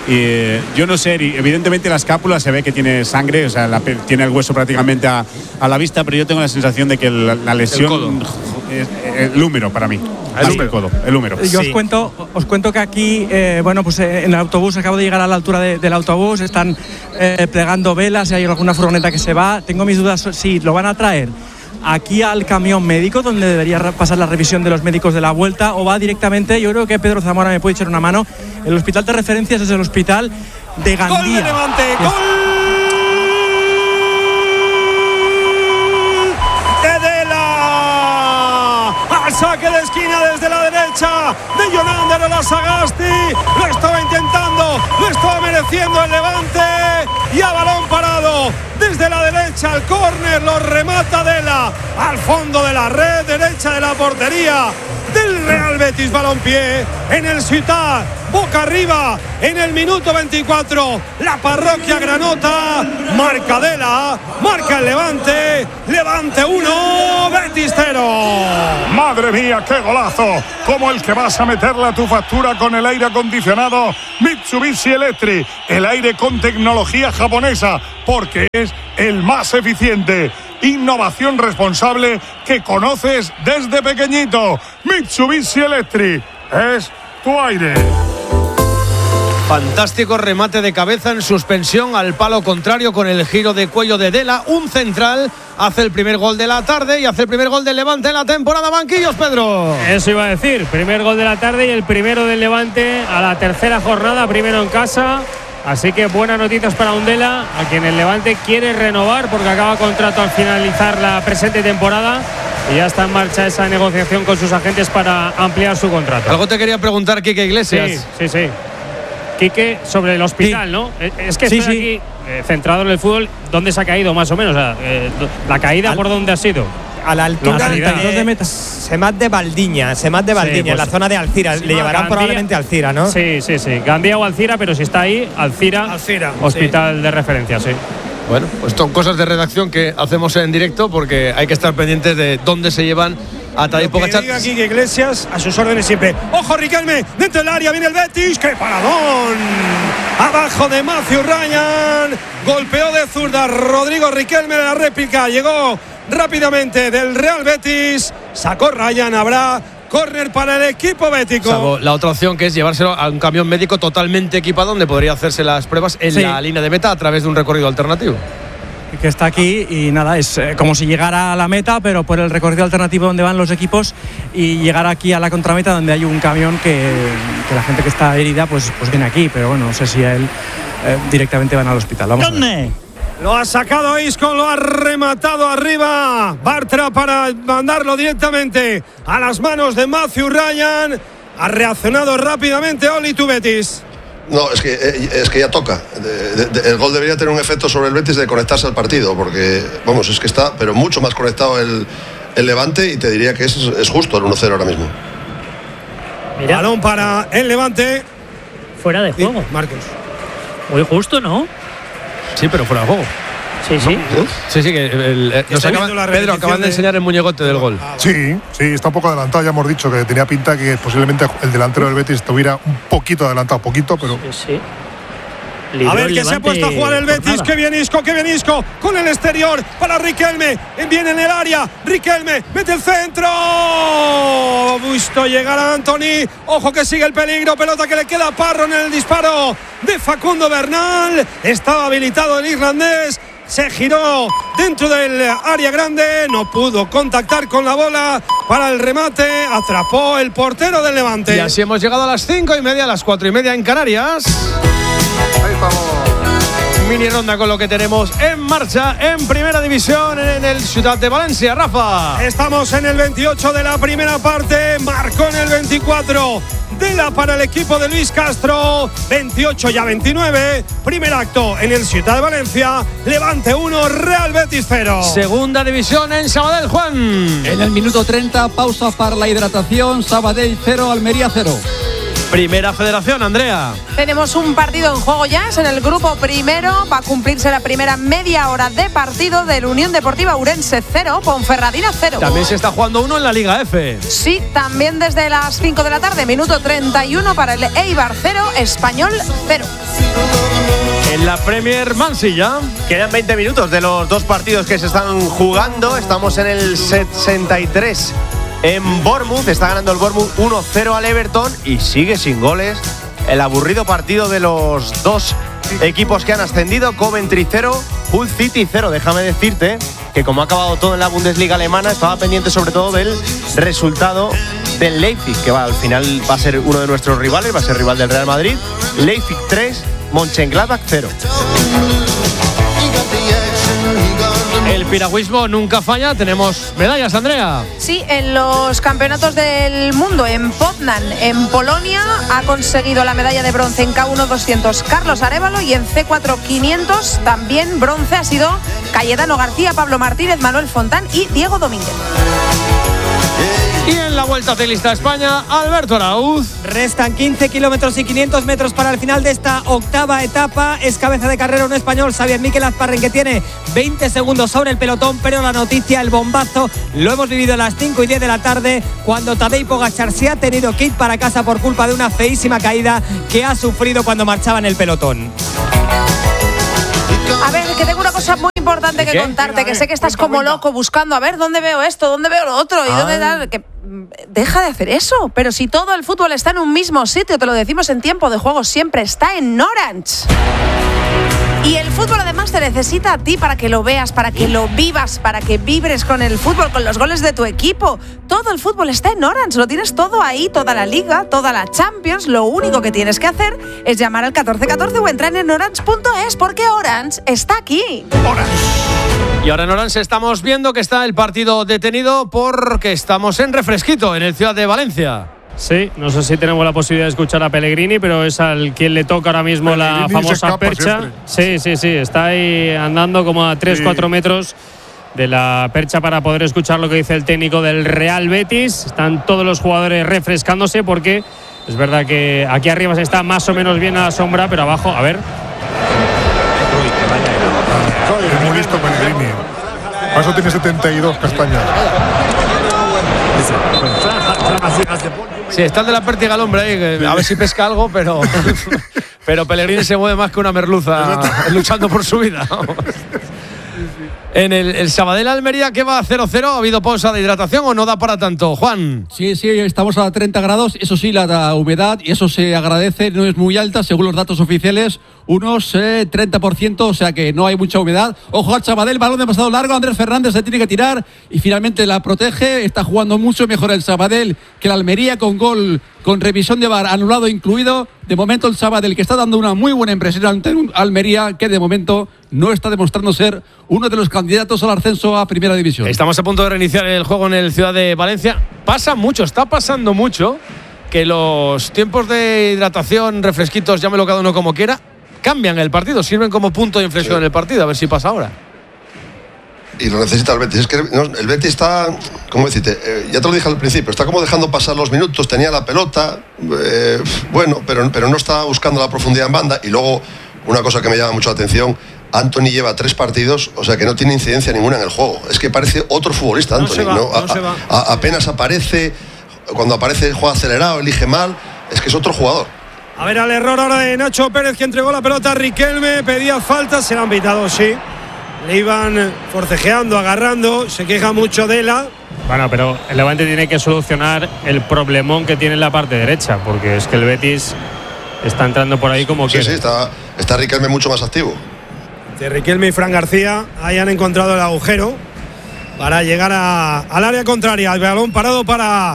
Speaker 10: yo no sé, evidentemente la escápula se ve que tiene sangre, o sea, tiene el hueso prácticamente a la vista, pero yo tengo la sensación de que la lesión es el húmero para mí. El húmero.
Speaker 9: Yo os cuento que aquí, pues en el autobús, acabo de llegar a la altura del autobús, están plegando velas y hay alguna furgoneta que se va. Tengo mis dudas si lo van a traer aquí al camión médico, donde debería pasar la revisión de los médicos de la Vuelta, o va directamente. Yo creo que Pedro Zamora me puede echar una mano. El hospital de referencias es el hospital de Gandía.
Speaker 3: ¡Gol de Levante! ¡Gol de Dela! Al saque de esquina desde la derecha de Jonander Olasagasti. Lo estaba intentando, lo estaba mereciendo el Levante. Y a balón parado desde la derecha al córner, lo remata Dela al fondo de la red derecha de la portería del Real Betis Balompié en el Ciutat boca arriba en el minuto 24. La parroquia granota, marca Dela, marca el Levante. Levante 1, Betis 0.
Speaker 12: Madre mía, qué golazo, como el que vas a meterle a tu factura con el aire acondicionado Mitsubishi Electric, el aire con tecnología japonesa, porque es el más eficiente. Innovación responsable que conoces desde pequeñito. Mitsubishi Electric es tu aire.
Speaker 2: Fantástico remate de cabeza en suspensión al palo contrario con el giro de cuello de Dela. Un central hace el primer gol de la tarde y hace el primer gol del Levante en la temporada. Banquillos, Pedro.
Speaker 15: Eso iba a decir. Primer gol de la tarde y el primero del Levante a la tercera jornada, primero en casa. Así que buenas noticias para Undela, a quien el Levante quiere renovar porque acaba contrato al finalizar la presente temporada. Y ya está en marcha esa negociación con sus agentes para ampliar su contrato.
Speaker 2: Algo te quería preguntar, Quique Iglesias.
Speaker 15: Sí. Quique, sobre el hospital, sí. ¿No? Es que estoy aquí centrado en el fútbol. ¿Dónde se ha caído más o menos? O sea, la caída, ¿por dónde ha sido?
Speaker 6: A la altura de Semat de Valdiña, pues, en la zona de Alcira. Le llevarán probablemente a Alcira, ¿no?
Speaker 15: Sí. Gandía o Alcira, pero si está ahí, Alcira hospital de referencia, sí.
Speaker 2: Bueno, pues son cosas de redacción que hacemos en directo porque hay que estar pendientes de dónde se llevan a Tadej Pogačar.
Speaker 3: Diga aquí que Iglesias a sus órdenes siempre. ¡Ojo, Riquelme! Dentro del área viene el Betis. ¡Qué paradón! Abajo de Matthew Ryan. Golpeó de zurda Rodrigo Riquelme de la réplica. Llegó rápidamente del Real Betis. Sacó Ryan. Habrá córner para el equipo bético.
Speaker 2: Salvo la otra opción, que es llevárselo a un camión médico totalmente equipado donde podría hacerse las pruebas en la línea de meta a través de un recorrido alternativo.
Speaker 9: Que está aquí y nada, es como si llegara a la meta, pero por el recorrido alternativo donde van los equipos, y llegar aquí a la contrameta donde hay un camión que la gente que está herida pues viene aquí, pero bueno, no sé si a él directamente van al hospital. Vamos a ver.
Speaker 3: Lo ha sacado Isco, lo ha rematado arriba Bartra para mandarlo directamente a las manos de Matthew Ryan. Ha reaccionado rápidamente Oli, tu Betis.
Speaker 14: No, es que ya toca. El gol debería tener un efecto sobre el Betis de conectarse al partido, porque, vamos, es que está, pero mucho más conectado el Levante, y te diría que es justo el 1-0 ahora mismo.
Speaker 1: Mira.
Speaker 3: Balón para el Levante.
Speaker 8: Fuera de juego.
Speaker 3: Sí, Marcos.
Speaker 8: Muy justo, ¿no?
Speaker 2: Sí, pero fuera de juego.
Speaker 8: Sí.
Speaker 2: Sí, que Pedro, acaban de enseñar el muñecote del gol.
Speaker 13: Sí, está un poco adelantado. Ya hemos dicho que tenía pinta que posiblemente el delantero del Betis estuviera un poquito adelantado, pero…
Speaker 8: Sí.
Speaker 3: A ver, que se ha puesto a jugar el Betis. Qué bien Isco, con el exterior para Riquelme. Viene en el área, Riquelme mete el centro. Visto llegar a Antony. Ojo que sigue el peligro. Pelota que le queda a Parro en el disparo de Facundo Bernal. Estaba habilitado el irlandés. Se giró dentro del área grande. No pudo contactar con la bola para el remate. Atrapó el portero del Levante.
Speaker 2: Y así hemos llegado a las 5:30, a las 4:30 en Canarias.
Speaker 13: Ahí estamos.
Speaker 2: Mini ronda con lo que tenemos en marcha en Primera División en el Ciudad de Valencia. Rafa.
Speaker 3: Estamos en el 28 de la primera parte. Marcó en el 24. Dela para el equipo de Luis Castro. 28-29. Primer acto en el Ciudad de Valencia. Levante 1, Real Betis 0.
Speaker 2: Segunda división en Sabadell, Juan.
Speaker 4: En el minuto 30, pausa para la hidratación. Sabadell 0, Almería 0.
Speaker 2: Primera Federación, Andrea.
Speaker 1: Tenemos un partido en juego ya, es en el grupo primero. Va a cumplirse la primera media hora de partido del Unión Deportiva Ourense 0, Ponferradina 0.
Speaker 2: También se está jugando uno en la Liga F.
Speaker 1: Sí, también desde las 5 de la tarde, minuto 31 para el Eibar 0, Español 0.
Speaker 2: En la Premier Mansilla.
Speaker 5: Quedan 20 minutos de los dos partidos que se están jugando. Estamos en el 63. En Bournemouth está ganando el Bournemouth 1-0 al Everton y sigue sin goles el aburrido partido de los dos equipos que han ascendido. Coventry 0, Hull City 0. Déjame decirte que como ha acabado todo en la Bundesliga alemana, estaba pendiente sobre todo del resultado del Leipzig, que al final va a ser uno de nuestros rivales, va a ser rival del Real Madrid. Leipzig 3, Mönchengladbach 0.
Speaker 2: El piragüismo nunca falla. Tenemos medallas, Andrea.
Speaker 1: Sí, en los campeonatos del mundo en Poznan, en Polonia, ha conseguido la medalla de bronce en K1 200 Carlos Arévalo, y en C4 500 también bronce ha sido Cayetano García, Pablo Martínez, Manuel Fontán y Diego Domínguez.
Speaker 2: Y en la Vuelta Ciclista a España, Alberto Arauz.
Speaker 6: Restan 15 kilómetros y 500 metros para el final de esta octava etapa. Es cabeza de carrera un español, Xavier Miquel Azparren, que tiene 20 segundos sobre el pelotón, pero la noticia, el bombazo, lo hemos vivido a las 5 y 10 de la tarde, cuando Tadej Pogačar se ha tenido que ir para casa por culpa de una feísima caída que ha sufrido cuando marchaba en el pelotón.
Speaker 1: A ver, que tengo una cosa muy importante que contarte, que sé que estás como loco buscando, a ver, ¿dónde veo esto? ¿Dónde veo lo otro? ¿Y dónde tal? Que deja de hacer eso. Pero si todo el fútbol está en un mismo sitio, te lo decimos en Tiempo de Juego, siempre está en Orange. Y el fútbol además te necesita a ti para que lo veas, para que lo vivas, para que vibres con el fútbol, con los goles de tu equipo. Todo el fútbol está en Orange, lo tienes todo ahí, toda la Liga, toda la Champions. Lo único que tienes que hacer es llamar al 1414 o entrar en orange.es, porque Orange está aquí.
Speaker 2: Y ahora en Orange estamos viendo que está el partido detenido porque estamos en refresquito en el Ciudad de Valencia.
Speaker 15: Sí, no sé si tenemos la posibilidad de escuchar a Pellegrini, pero es al quien le toca ahora mismo Pellegrini, la famosa percha. Sí, está ahí andando como a 3-4 metros de la percha para poder escuchar lo que dice el técnico del Real Betis. Están todos los jugadores refrescándose porque es verdad que aquí arriba se está más o menos bien a la sombra, pero abajo, a ver.
Speaker 13: Es muy listo Pellegrini. Por eso tiene 72 castañas.
Speaker 2: Sí, está el de la pértiga al hombre ahí, a ver si pesca algo, pero Pellegrini se mueve más que una merluza luchando por su vida. En el Sabadell Almería, que va a 0-0, ¿ha habido pausa de hidratación o no da para tanto, Juan?
Speaker 4: Sí, estamos a 30 grados, eso sí, la humedad, y eso se agradece, no es muy alta, según los datos oficiales, unos 30%, o sea que no hay mucha humedad. Ojo al Sabadell, balón demasiado largo, Andrés Fernández se tiene que tirar y finalmente la protege, está jugando mucho mejor el Sabadell que el Almería, con gol, con revisión de VAR anulado incluido. De momento el Sabadell, que está dando una muy buena impresión ante un Almería que de momento no está demostrando ser uno de los candidatos al ascenso a Primera División.
Speaker 2: Estamos a punto de reiniciar el juego en el Ciudad de Valencia. Está pasando mucho que los tiempos de hidratación, refresquitos, llámelo cada uno como quiera, cambian el partido, sirven como punto de inflexión en el partido, a ver si pasa ahora.
Speaker 14: Y lo necesita el Betis. Es que el Betis está, ¿cómo decirte? Ya te lo dije al principio, está como dejando pasar los minutos, tenía la pelota, bueno, pero no está buscando la profundidad en banda. Y luego, una cosa que me llama mucho la atención, Antony lleva 3 partidos, o sea que no tiene incidencia ninguna en el juego. Es que parece otro futbolista, Antony. Apenas aparece, cuando aparece juega acelerado, elige mal, es que es otro jugador.
Speaker 3: A ver, al error ahora de Nacho Pérez, que entregó la pelota a Riquelme, pedía falta, se la han pitado, sí. Le iban forcejeando, agarrando, se queja mucho de la.
Speaker 15: Bueno, pero el Levante tiene que solucionar el problemón que tiene en la parte derecha, porque es que el Betis está entrando por ahí como quiere.
Speaker 14: Sí, está Riquelme mucho más activo.
Speaker 3: De Riquelme y Fran García ahí han encontrado el agujero para llegar al área contraria. El balón parado para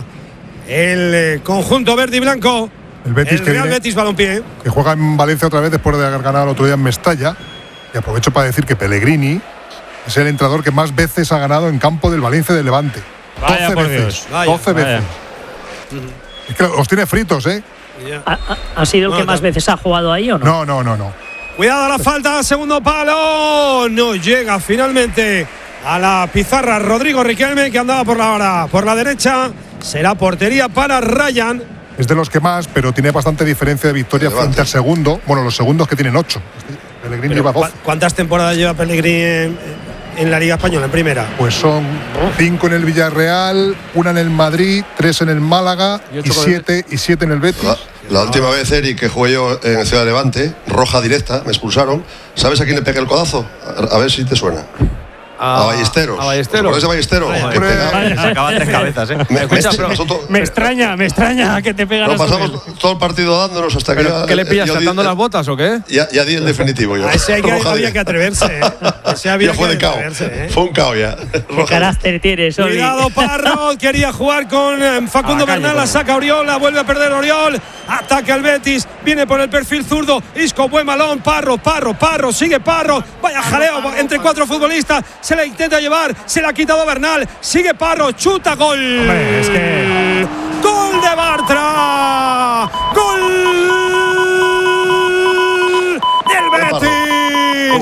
Speaker 3: el conjunto verde y blanco.
Speaker 13: El
Speaker 3: Real Betis Balompié,
Speaker 13: que juega en Valencia otra vez después de haber ganado el otro día en Mestalla. Y aprovecho para decir que Pellegrini es el entrenador que más veces ha ganado en campo del Valencia del Levante. 12 veces. 12 veces. Es que los tiene fritos, ¿eh?
Speaker 8: ¿Ha sido el que más veces ha jugado ahí o no?
Speaker 13: No.
Speaker 3: Cuidado a la falta, segundo palo. No llega finalmente a la pizarra Rodrigo Riquelme, que andaba por la derecha. Será portería para Ryan.
Speaker 13: Es de los que más, pero tiene bastante diferencia de victoria frente al segundo. Bueno, los segundos que tienen 8. Pellegrini lleva 12.
Speaker 3: ¿Cuántas temporadas lleva Pellegrini en la Liga Española, en primera?
Speaker 13: Pues son 5 en el Villarreal, 1 en el Madrid, 3 en el Málaga y 7 en el Betis.
Speaker 14: La última vez, Eric, que jugué yo en el Ciudad de Levante, roja directa, me expulsaron. ¿Sabes a quién le pegué el codazo? A ver si te suena. A Ballesteros.
Speaker 2: A Ballesteros.
Speaker 14: ¿Por ese Ballesteros?
Speaker 5: Acaba 3 cabezas, ¿eh?
Speaker 15: Me extraña que te pegaras.
Speaker 14: Pasamos todo el partido dándonos hasta que.
Speaker 2: ¿Qué le pillas? ¿Saltando las botas o qué?
Speaker 14: Ya di el definitivo yo.
Speaker 3: Ese había que atreverse, ¿eh? Ese había
Speaker 14: fue de cao. Fue un cao ya.
Speaker 8: ¿Qué carácter tienes, Oli?
Speaker 3: Cuidado, Parro. Quería jugar con Facundo Bernal. La saca Oriol. La vuelve a perder Oriol. Ataca al Betis. Viene por el perfil zurdo. Isco, buen balón. Parro. Sigue Parro. Vaya jaleo entre 4 futbolistas. Se la intenta llevar, se la ha quitado Bernal, sigue Parro, chuta, gol.
Speaker 15: Hombre, es que...
Speaker 3: Gol de Bartra, gol del Betis.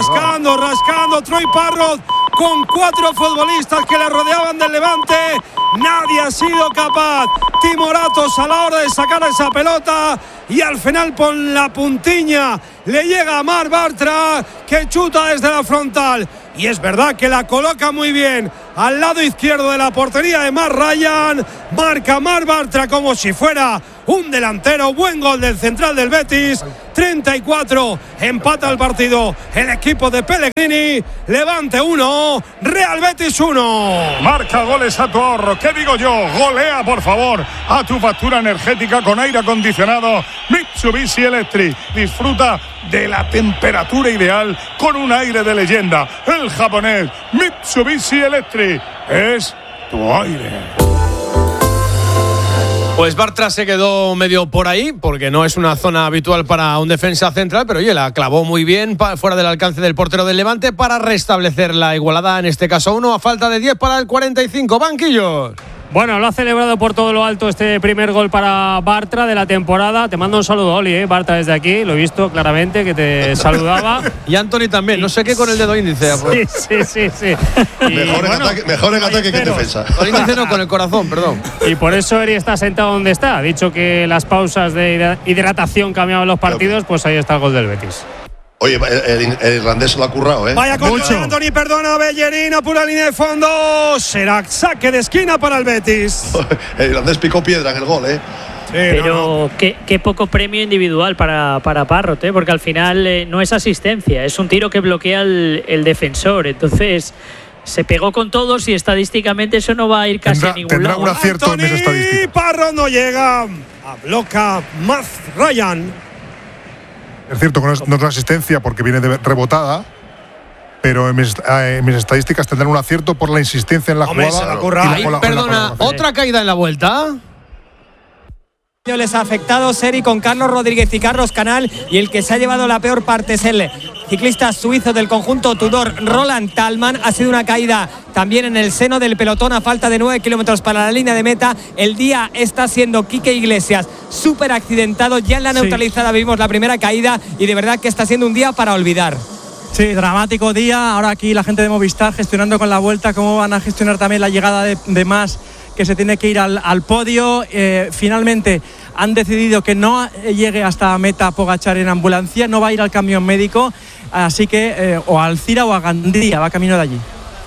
Speaker 3: Rascando, Troy Parrot con 4 futbolistas que le rodeaban del Levante. Nadie ha sido capaz. Timoratos a la hora de sacar esa pelota y al final con la puntiña le llega a Marc Bartra, que chuta desde la frontal. Y es verdad que la coloca muy bien al lado izquierdo de la portería de Matt Ryan. Marca Marc Bartra como si fuera un delantero. Buen gol del central del Betis. 34, empata el partido el equipo de Pellegrini. Levante 1, Real Betis 1.
Speaker 12: Marca goles a tu ahorro. ¿Qué digo yo? Golea, por favor, a tu factura energética con aire acondicionado Mitsubishi Electric. Disfruta de la temperatura ideal con un aire de leyenda. El japonés Mitsubishi Electric es tu aire.
Speaker 2: Pues Bartra se quedó medio por ahí, porque no es una zona habitual para un defensa central, pero oye, la clavó muy bien fuera del alcance del portero del Levante para restablecer la igualada, en este caso 1, a falta de 10 para el 45. Banquillos.
Speaker 15: Bueno, lo ha celebrado por todo lo alto este primer gol para Bartra de la temporada. Te mando un saludo, Oli, Bartra, desde aquí. Lo he visto claramente que te saludaba.
Speaker 2: Y Anthony también, no sé qué con el dedo índice. Pues.
Speaker 15: Sí.
Speaker 14: Mejor en ataque que en defensa.
Speaker 2: Con el índice no, con el corazón, perdón.
Speaker 15: Y por eso Eri está sentado donde está. Ha dicho que las pausas de hidratación cambiaban los partidos, pues ahí está el gol del Betis.
Speaker 14: Oye, el irlandés se lo ha currado, ¿eh?
Speaker 3: Vaya control, Anthony, perdona, Bellerín, pura línea de fondo. Será saque de esquina para el Betis.
Speaker 14: El irlandés picó piedra en el gol, ¿eh?
Speaker 8: Sí, pero qué poco premio individual para Parrot, ¿eh? Porque al final no es asistencia, es un tiro que bloquea el defensor. Entonces se pegó con todos y estadísticamente eso no va a ir casi a ningún lado.
Speaker 13: Tendrá un acierto en esa estadística.
Speaker 3: Parrot no llega. Bloca Matt Ryan.
Speaker 13: Es cierto que no es una asistencia porque viene rebotada, pero en mis estadísticas tendrán un acierto por la insistencia en la jugada.
Speaker 2: Perdona, ¿otra caída en la vuelta?
Speaker 6: Les ha afectado Seri con Carlos Rodríguez y Carlos Canal, y el que se ha llevado la peor parte es el ciclista suizo del conjunto Tudor, Roland Tallman. Ha sido una caída también en el seno del pelotón a falta de 9 kilómetros para la línea de meta. El día está siendo Quique Iglesias súper accidentado. Ya en la neutralizada vimos la primera caída y de verdad que está siendo un día para olvidar.
Speaker 9: Sí, dramático día. Ahora aquí la gente de Movistar gestionando con la vuelta cómo van a gestionar también la llegada de Mas, que se tiene que ir al podio. Finalmente han decidido que no llegue hasta meta Pogačar en ambulancia, no va a ir al camión médico, así que o a Alcira o a Gandía, va camino de allí.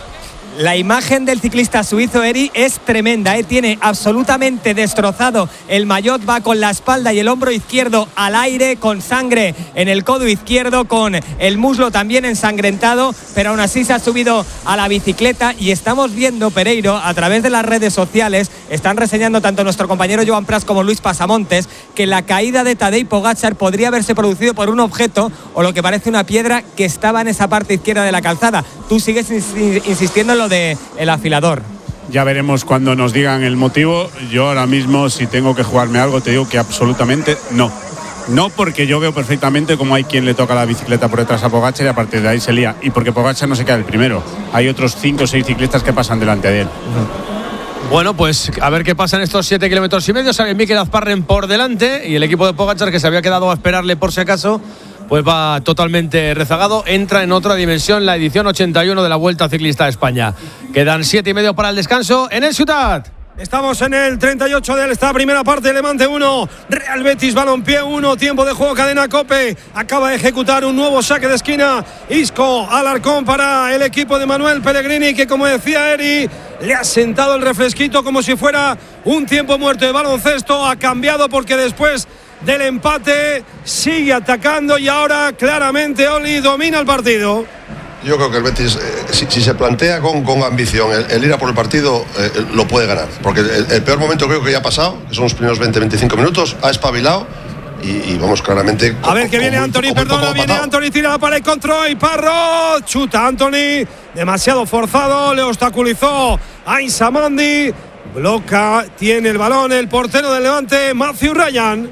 Speaker 6: La imagen del ciclista suizo Eri es tremenda, tiene absolutamente destrozado el maillot, va con la espalda y el hombro izquierdo al aire, con sangre en el codo izquierdo, con el muslo también ensangrentado, pero aún así se ha subido a la bicicleta y estamos viendo, Pereiro, a través de las redes sociales, están reseñando tanto nuestro compañero Joan Pras como Luis Pasamontes, que la caída de Tadej Pogačar podría haberse producido por un objeto o lo que parece una piedra que estaba en esa parte izquierda de la calzada. Tú sigues insistiendo en lo de el afilador.
Speaker 10: Ya veremos cuando nos digan el motivo. Yo ahora mismo, si tengo que jugarme algo, te digo que absolutamente no. No, porque yo veo perfectamente cómo hay quien le toca la bicicleta por detrás a Pogačar y a partir de ahí se lía. Y porque Pogačar no se queda el primero. Hay otros 5 o 6 ciclistas que pasan delante de él.
Speaker 2: Bueno, pues a ver qué pasa en estos 7 kilómetros y medio. Sale Mikel Azparren por delante y el equipo de Pogačar, que se había quedado a esperarle por si acaso, pues va totalmente rezagado. Entra en otra dimensión la edición 81 de la Vuelta Ciclista a España. Quedan 7 y medio para el descanso en el Ciutat.
Speaker 3: Estamos en el 38 de esta primera parte. Levante 1, Real Betis Balompié 1. Tiempo de juego, cadena COPE. Acaba de ejecutar un nuevo saque de esquina Isco Alarcón para el equipo de Manuel Pellegrini, que, como decía Eri, le ha sentado el refresquito como si fuera un tiempo muerto de baloncesto. Ha cambiado porque después del empate sigue atacando y ahora claramente Oli domina el partido.
Speaker 14: Yo creo que el Betis, si se plantea con ambición el ir a por el partido, lo puede ganar. Porque el peor momento creo que ya ha pasado, que son los primeros 20-25 minutos, ha espabilado y vamos claramente.
Speaker 3: A ver que viene Anthony, perdona, viene Anthony, tira la pared, control y Parrot, chuta Anthony, demasiado forzado, le obstaculizó a Insamandi, bloca, tiene el balón el portero del Levante, Matthew Ryan.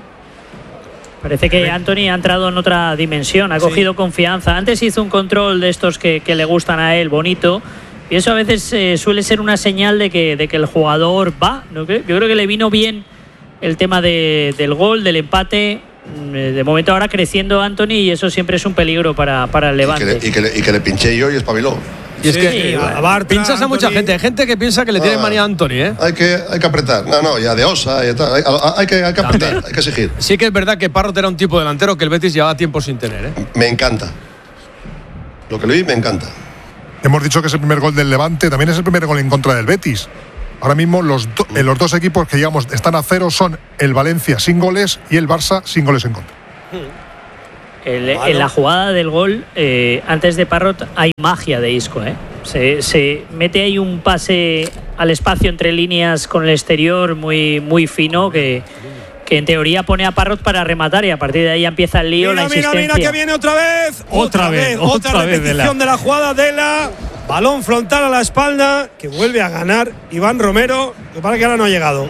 Speaker 8: Parece que Anthony ha entrado en otra dimensión, ha cogido confianza. Antes hizo un control de estos que le gustan a él, bonito. Y eso a veces suele ser una señal de que el jugador va, ¿no? Yo creo que le vino bien el tema del gol, del empate. De momento ahora creciendo Anthony y eso siempre es un peligro para el Levante.
Speaker 14: Y que le pinché yo y espabiló.
Speaker 2: Y es que pinchas a mucha gente. Hay gente que piensa que le tienen manía a Antony, ¿eh?
Speaker 14: Hay que apretar. No, ya de Osa y tal. Hay que apretar, hay que exigir.
Speaker 2: Sí que es verdad que Parrot era un tipo delantero que el Betis llevaba tiempo sin tener, ¿eh?
Speaker 14: Me encanta. Lo que le vi me encanta.
Speaker 13: Hemos dicho que es el primer gol del Levante, también es el primer gol en contra del Betis. Ahora mismo los dos equipos que digamos están a cero son el Valencia sin goles y el Barça sin goles en contra.
Speaker 8: En la jugada del gol, antes de Parrot, hay magia de Isco, ¿eh? Se mete ahí un pase al espacio entre líneas con el exterior muy, muy fino que en teoría pone a Parrot para rematar y a partir de ahí empieza el lío, la insistencia.
Speaker 3: Mira que viene otra vez. Otra repetición de la jugada de la balón frontal a la espalda que vuelve a ganar Iván Romero, que para que ahora no ha llegado.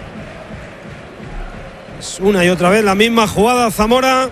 Speaker 3: Es una y otra vez la misma jugada, Zamora.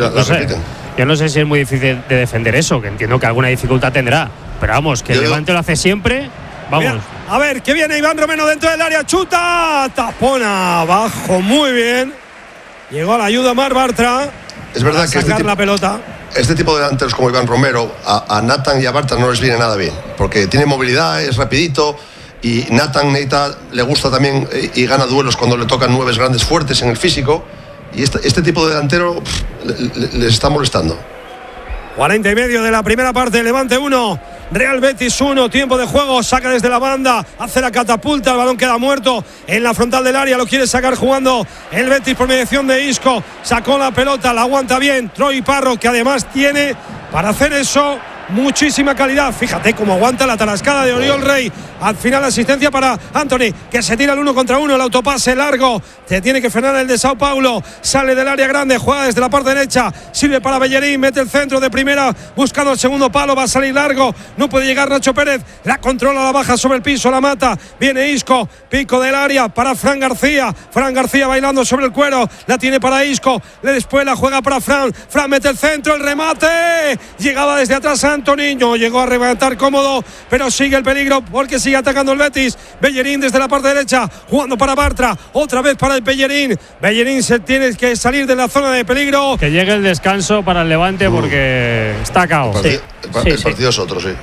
Speaker 15: Yo no sé si es muy difícil de defender eso, que entiendo que alguna dificultad tendrá, pero vamos, que el Levante lo hace siempre. Vamos.
Speaker 3: Mira, a ver, que viene Iván Romero dentro del área, chuta, tapona abajo, muy bien. Llegó a la ayuda Marc Bartra.
Speaker 14: Es verdad que
Speaker 3: sacar la pelota.
Speaker 14: Este tipo de delanteros como Iván Romero, a Nathan y a Bartra no les viene nada bien, porque tiene movilidad, es rapidito, y Nathan le gusta también y gana duelos cuando le tocan nueves grandes fuertes en el físico, y este tipo de delantero les está molestando.
Speaker 3: 40 y medio de la primera parte, Levante 1, Real Betis 1, tiempo de juego, saca desde la banda, hace la catapulta, el balón queda muerto en la frontal del área, lo quiere sacar jugando el Betis por mediación de Isco, sacó la pelota, la aguanta bien Troy Parrot, que además tiene para hacer eso muchísima calidad. Fíjate cómo aguanta la tarascada de Oriol Rey. Al final asistencia para Antony, que se tira el 1 contra 1, el autopase largo, te tiene que frenar el de Sao Paulo, sale del área grande, juega desde la parte derecha, sirve para Bellerín, mete el centro de primera, buscando el segundo palo, va a salir largo, no puede llegar Nacho Pérez, la controla, la baja sobre el piso, la mata, viene Isco, pico del área para Fran García bailando sobre el cuero, la tiene para Isco, después la juega para Fran mete el centro, el remate, llegaba desde atrás Antony, no llegó a rematar cómodo, pero sigue el peligro porque sigue atacando el Betis. Bellerín desde la parte derecha, jugando para Bartra, otra vez para el Bellerín se tiene que salir de la zona de peligro.
Speaker 15: Que llegue el descanso para el Levante porque está cao.
Speaker 14: El partido es otro, sí.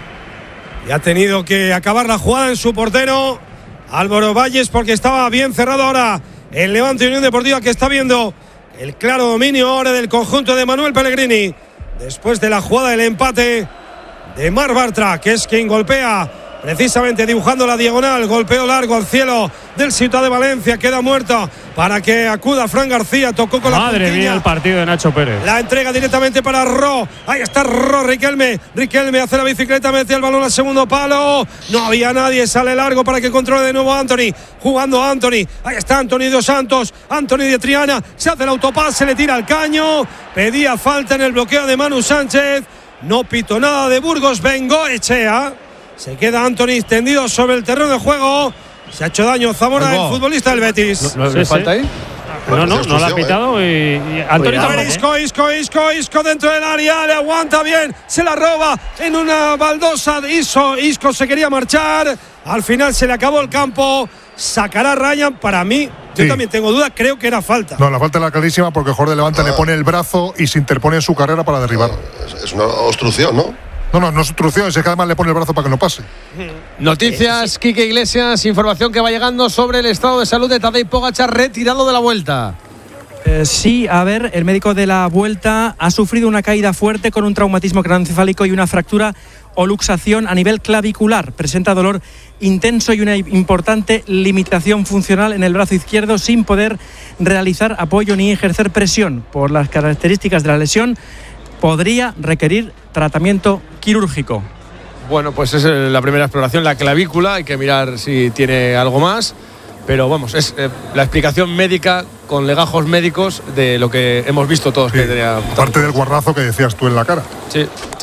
Speaker 3: Y ha tenido que acabar la jugada en su portero Álvaro Valles, porque estaba bien cerrado ahora el Levante Unión Deportiva, que está viendo el claro dominio ahora del conjunto de Manuel Pellegrini después de la jugada del empate de Marc Bartra, que es quien golpea precisamente dibujando la diagonal, golpeo largo al cielo del Ciutat de Valencia, queda muerto para que acuda Fran García, tocó con
Speaker 15: Madre
Speaker 3: la puntilla.
Speaker 15: Mía, el partido de Nacho Pérez.
Speaker 3: La entrega directamente para Ro, ahí está Ro, Riquelme hace la bicicleta, mete el balón al segundo palo, no había nadie, sale largo para que controle de nuevo Antony, jugando Antony, ahí está Antony dos Santos, Antony de Triana, se hace el autopase, le tira al caño, pedía falta en el bloqueo de Manu Sánchez, no pitó nada de Burgos, Bengoechea. Se queda Antony tendido sobre el terreno de juego. Se ha hecho daño Zamora, el futbolista del Betis.
Speaker 2: ¿No le falta ahí?
Speaker 15: No lo ha pitado y Antony
Speaker 3: tampoco. Isco dentro del área, le aguanta bien, se la roba en una baldosa de Isco se quería marchar, al final se le acabó el campo, sacará Ryan, para mí. Yo también tengo dudas, creo que era falta.
Speaker 13: No, la falta era clarísima porque el jugador de Levante le pone el brazo y se interpone en su carrera para derribar.
Speaker 14: Es una obstrucción, ¿no?
Speaker 13: No es obstrucción, es que además le pone el brazo para que no pase.
Speaker 2: Noticias, Quique Iglesias, información que va llegando sobre el estado de salud de Tadej Pogačar, retirado de la Vuelta.
Speaker 9: Sí, a ver, el médico de la Vuelta ha sufrido una caída fuerte con un traumatismo craneoencefálico y una fractura o luxación a nivel clavicular. Presenta dolor intenso y una importante limitación funcional en el brazo izquierdo, sin poder realizar apoyo ni ejercer presión. Por las características de la lesión, podría requerir tratamiento quirúrgico.
Speaker 2: Bueno, pues es la primera exploración, la clavícula, hay que mirar si tiene algo más, pero vamos, es la explicación médica con legajos médicos de lo que hemos visto todos.
Speaker 13: Sí,
Speaker 2: que tenía
Speaker 13: parte del guarrazo que decías tú en la cara.
Speaker 2: Sí.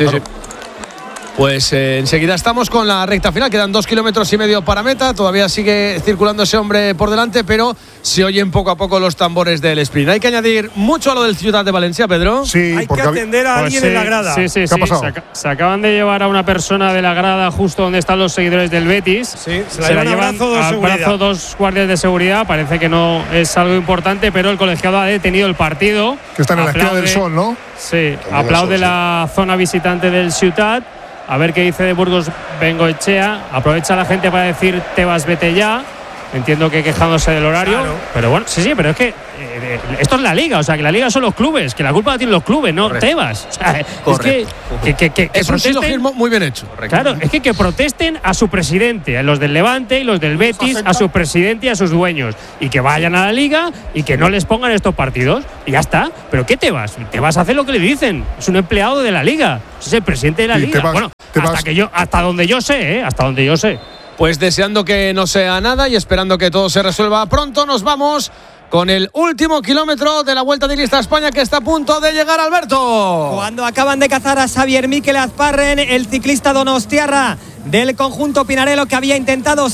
Speaker 2: Pues enseguida estamos con la recta final, quedan 2,5 kilómetros para meta, todavía sigue circulando ese hombre por delante, pero se oyen poco a poco los tambores del sprint. Hay que añadir mucho a lo del Ciutat de Valencia, Pedro.
Speaker 13: Sí,
Speaker 3: hay que atender a alguien en la grada.
Speaker 15: Sí.
Speaker 13: ¿Qué ha pasado?
Speaker 15: Se acaban de llevar a una persona de la grada justo donde están los seguidores del Betis.
Speaker 3: Sí, se la llevan
Speaker 15: al brazo dos guardias de seguridad. Parece que no es algo importante, pero el colegiado ha detenido el partido.
Speaker 13: Que están en la esquina del sol, ¿no?
Speaker 15: Sí, aplaude la zona visitante del Ciutat. A ver qué dice de Burgos Bengoechea. Aprovecha la gente para decir Tebas, vete ya. Entiendo que quejándose del horario. Claro. Pero bueno, sí, pero es que esto es la liga. O sea, que la liga son los clubes. Que la culpa la tienen los clubes, no Tebas. O sea,
Speaker 2: es un silogismo muy bien hecho.
Speaker 15: Claro, es que protesten a su presidente, a los del Levante y los del Betis, a su presidente y a sus dueños. Y que vayan a la liga y que no les pongan estos partidos. Y ya está. ¿Pero qué Tebas? Tebas hace lo que le dicen. Es un empleado de la liga. Es el presidente de la liga. Bueno, hasta donde yo sé, hasta donde yo sé.
Speaker 2: Pues deseando que no sea nada y esperando que todo se resuelva pronto, nos vamos con el último kilómetro de la Vuelta Ciclista a España, que está a punto de llegar, Alberto.
Speaker 6: Cuando acaban de cazar a Xavier Mikel Azparren, el ciclista donostiarra del conjunto Pinarello, que había intentado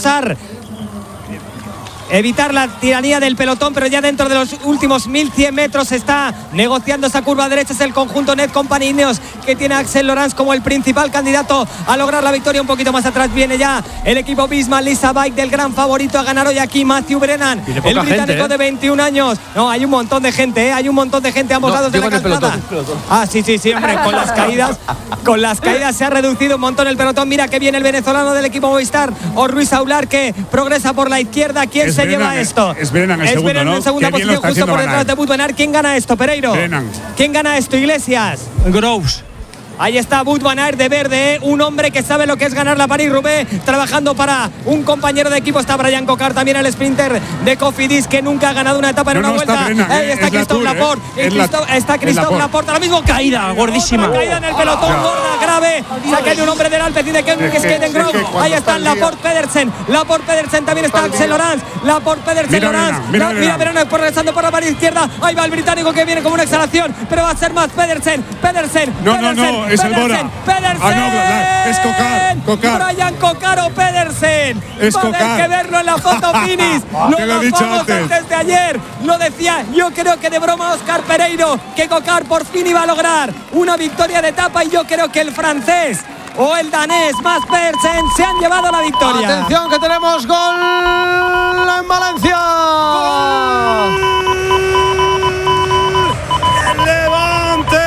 Speaker 6: evitar la tiranía del pelotón, pero ya dentro de los últimos 1100 metros está negociando esa curva derecha. Es el conjunto Net Company Ineos, que tiene a Axel Lorenz como el principal candidato a lograr la victoria. Un poquito más atrás viene ya el equipo Bismarck Lisa Bike, del gran favorito a ganar hoy aquí, Matthew Brennan, el británico de 21 años. No, hay un montón de gente, hay un montón de gente a ambos lados de la calzada. Sí, hombre, con las caídas se ha reducido un montón el pelotón. Mira que viene el venezolano del equipo Movistar, o Ruiz Aular, que progresa por la izquierda. ¿Quién se lleva esto?
Speaker 10: Es Brennan
Speaker 6: en segunda posición, justo por detrás de Wout van Aert. ¿Quién gana esto, Pereiro?
Speaker 10: Brennan.
Speaker 6: ¿Quién gana esto, Iglesias?
Speaker 9: Groves.
Speaker 6: Ahí está Wout van Aert de verde, un hombre que sabe lo que es ganar la París-Roubaix, trabajando para un compañero de equipo. Está Brian Coquard, también el sprinter de Cofidis, que nunca ha ganado una etapa en una vuelta. Ahí está Christophe Laporte. Está Christophe Laporte. Ahora mismo
Speaker 9: caída gordísima.
Speaker 6: Caída en el pelotón, gorda, grave. Se ha caído un hombre del Alpecin de Skaten Grove. Ahí está Laporte Pedersen. También está Axel Lorenz. Mira Verona progresando por la pared izquierda. Ahí va el británico, que viene como una exhalación, pero va a ser más Pedersen.
Speaker 10: No, es Albora. Es Coquard.
Speaker 6: Brian Coquard o Pedersen.
Speaker 10: Es
Speaker 6: Va a haber que verlo en la foto finish. Lo
Speaker 10: dicho
Speaker 6: antes de ayer. Lo decía, yo creo que de broma Óscar Pereiro, que Coquard por fin iba a lograr una victoria de etapa, y yo creo que el francés o el danés más Pedersen se han llevado la victoria.
Speaker 2: Atención, que tenemos gol en Valencia.
Speaker 3: ¡El Levante!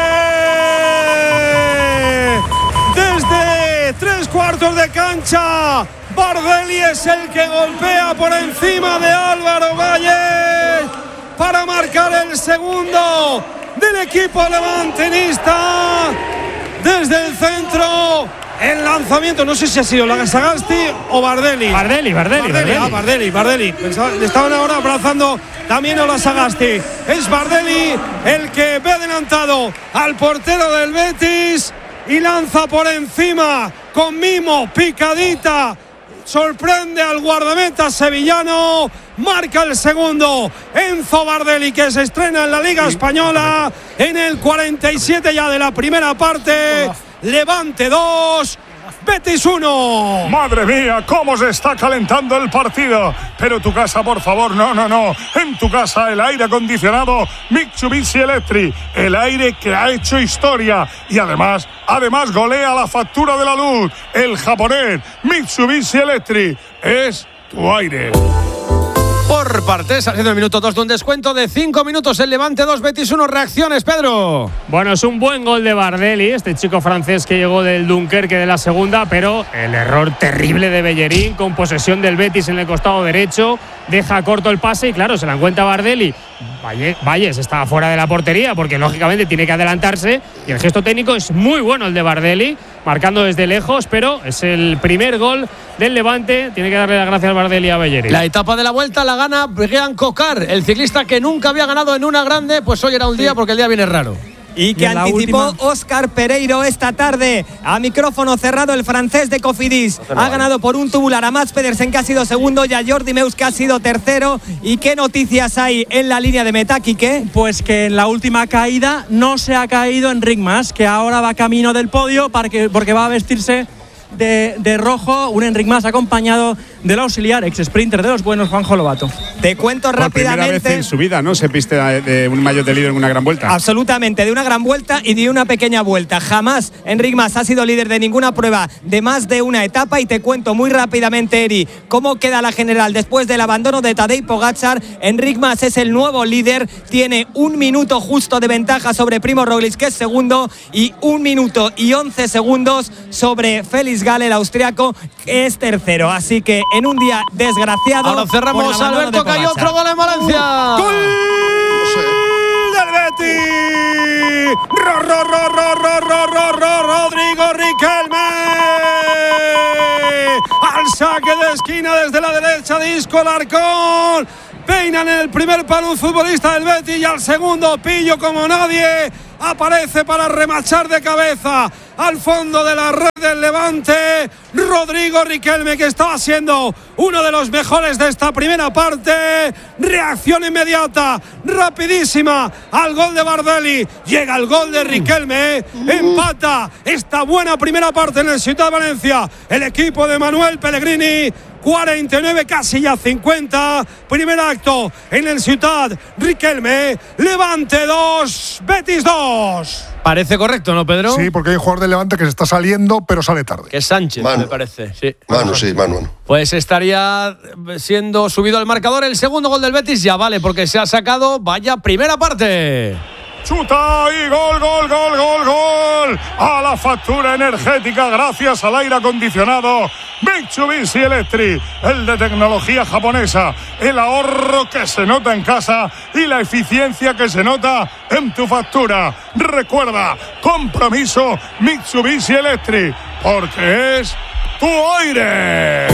Speaker 3: Desde 3/4 de cancha, Bardelli es el que golpea por encima de Álvaro Valle para marcar el segundo del equipo levantinista. Desde el centro, el lanzamiento, no sé si ha sido Sagasti o Bardelli.
Speaker 15: Bardelli.
Speaker 3: Bardelli. Le estaban ahora abrazando también a Sagasti. Es Bardelli el que ve adelantado al portero del Betis y lanza por encima con mimo, picadita. Sorprende al guardameta sevillano, marca el segundo Enzo Bardelli, que se estrena en la Liga Española en el 47 ya de la primera parte. Levante 2, Betis 1.
Speaker 12: Madre mía, cómo se está calentando el partido. Pero tu casa, por favor, no. En tu casa el aire acondicionado Mitsubishi Electric, el aire que ha hecho historia y además golea la factura de la luz. El japonés Mitsubishi Electric es tu aire.
Speaker 2: Por partes, haciendo el minuto 2 de un descuento de 5 minutos. El Levante 2, Betis 1. Reacciones, Pedro.
Speaker 15: Bueno, es un buen gol de Bardelli, este chico francés que llegó del Dunkerque de la segunda, pero el error terrible de Bellerín, con posesión del Betis en el costado derecho, deja corto el pase y claro, se la encuentra Bardelli. Valles estaba fuera de la portería porque lógicamente tiene que adelantarse, y el gesto técnico es muy bueno el de Bardelli, marcando desde lejos, pero es el primer gol del Levante. Tiene que darle las gracias a Bardelli y a Bellerín.
Speaker 2: La etapa de la vuelta la gana Brian Coquard, el ciclista que nunca había ganado en una grande. Pues hoy era un día, porque el día viene raro.
Speaker 6: Y que anticipó Óscar Pereiro esta tarde a micrófono cerrado, el francés de Cofidis. Ha ganado por un tubular a Mats Pedersen, que ha sido segundo, y a Jordi Meus, que ha sido tercero. ¿Y qué noticias hay en la línea de meta, Quique?
Speaker 9: Pues que en la última caída no se ha caído Enric Mas, que ahora va camino del podio porque va a vestirse de rojo. Un Enric Mas acompañado del auxiliar ex sprinter de los buenos, Juanjo Lobato.
Speaker 6: Te cuento
Speaker 10: Por
Speaker 6: rápidamente.
Speaker 10: primera vez en su vida, ¿no? Se piste de un maillot de líder en una gran vuelta.
Speaker 6: Absolutamente, de una gran vuelta y de una pequeña vuelta. Jamás Enric Mas ha sido líder de ninguna prueba de más de una etapa. Y te cuento muy rápidamente, Eri, cómo queda la general después del abandono de Tadej Pogačar. Enric Mas es el nuevo líder, tiene 1 minuto justo de ventaja sobre Primož Roglič, que es segundo, y 1 minuto y 11 segundos sobre Felix Gall, el austriaco, que es tercero. Así que en un día desgraciado.
Speaker 2: Ahora cerramos, Alberto, que hay otro gol en Valencia.
Speaker 3: ¡Gol del Betis! Rodrigo Riquelme. Al saque de esquina desde la derecha de Isco Larcón. Peinan el primer palo un futbolista del Betis y al segundo pillo como nadie. Aparece para remachar de cabeza al fondo de la red del Levante Rodrigo Riquelme, que estaba siendo uno de los mejores de esta primera parte. Reacción inmediata, rapidísima al gol de Bardelli. Llega el gol de Riquelme, empata esta buena primera parte en el Ciutat de Valencia el equipo de Manuel Pellegrini. 49, casi ya 50. Primer acto en el Ciutat. Riquelme, Levante 2, Betis 2.
Speaker 2: Parece correcto, ¿no, Pedro?
Speaker 13: Sí, porque hay un jugador de Levante que se está saliendo, pero sale tarde.
Speaker 2: Que es Sánchez,
Speaker 14: Manu.
Speaker 2: me parece. Sí.
Speaker 14: Manu.
Speaker 2: Pues estaría siendo subido al marcador el segundo gol del Betis. Ya vale, porque se ha sacado. Vaya primera parte.
Speaker 12: Chuta y gol. A la factura energética gracias al aire acondicionado Mitsubishi Electric, el de tecnología japonesa, el ahorro que se nota en casa y la eficiencia que se nota en tu factura. Recuerda, compromiso Mitsubishi Electric, porque es tu aire.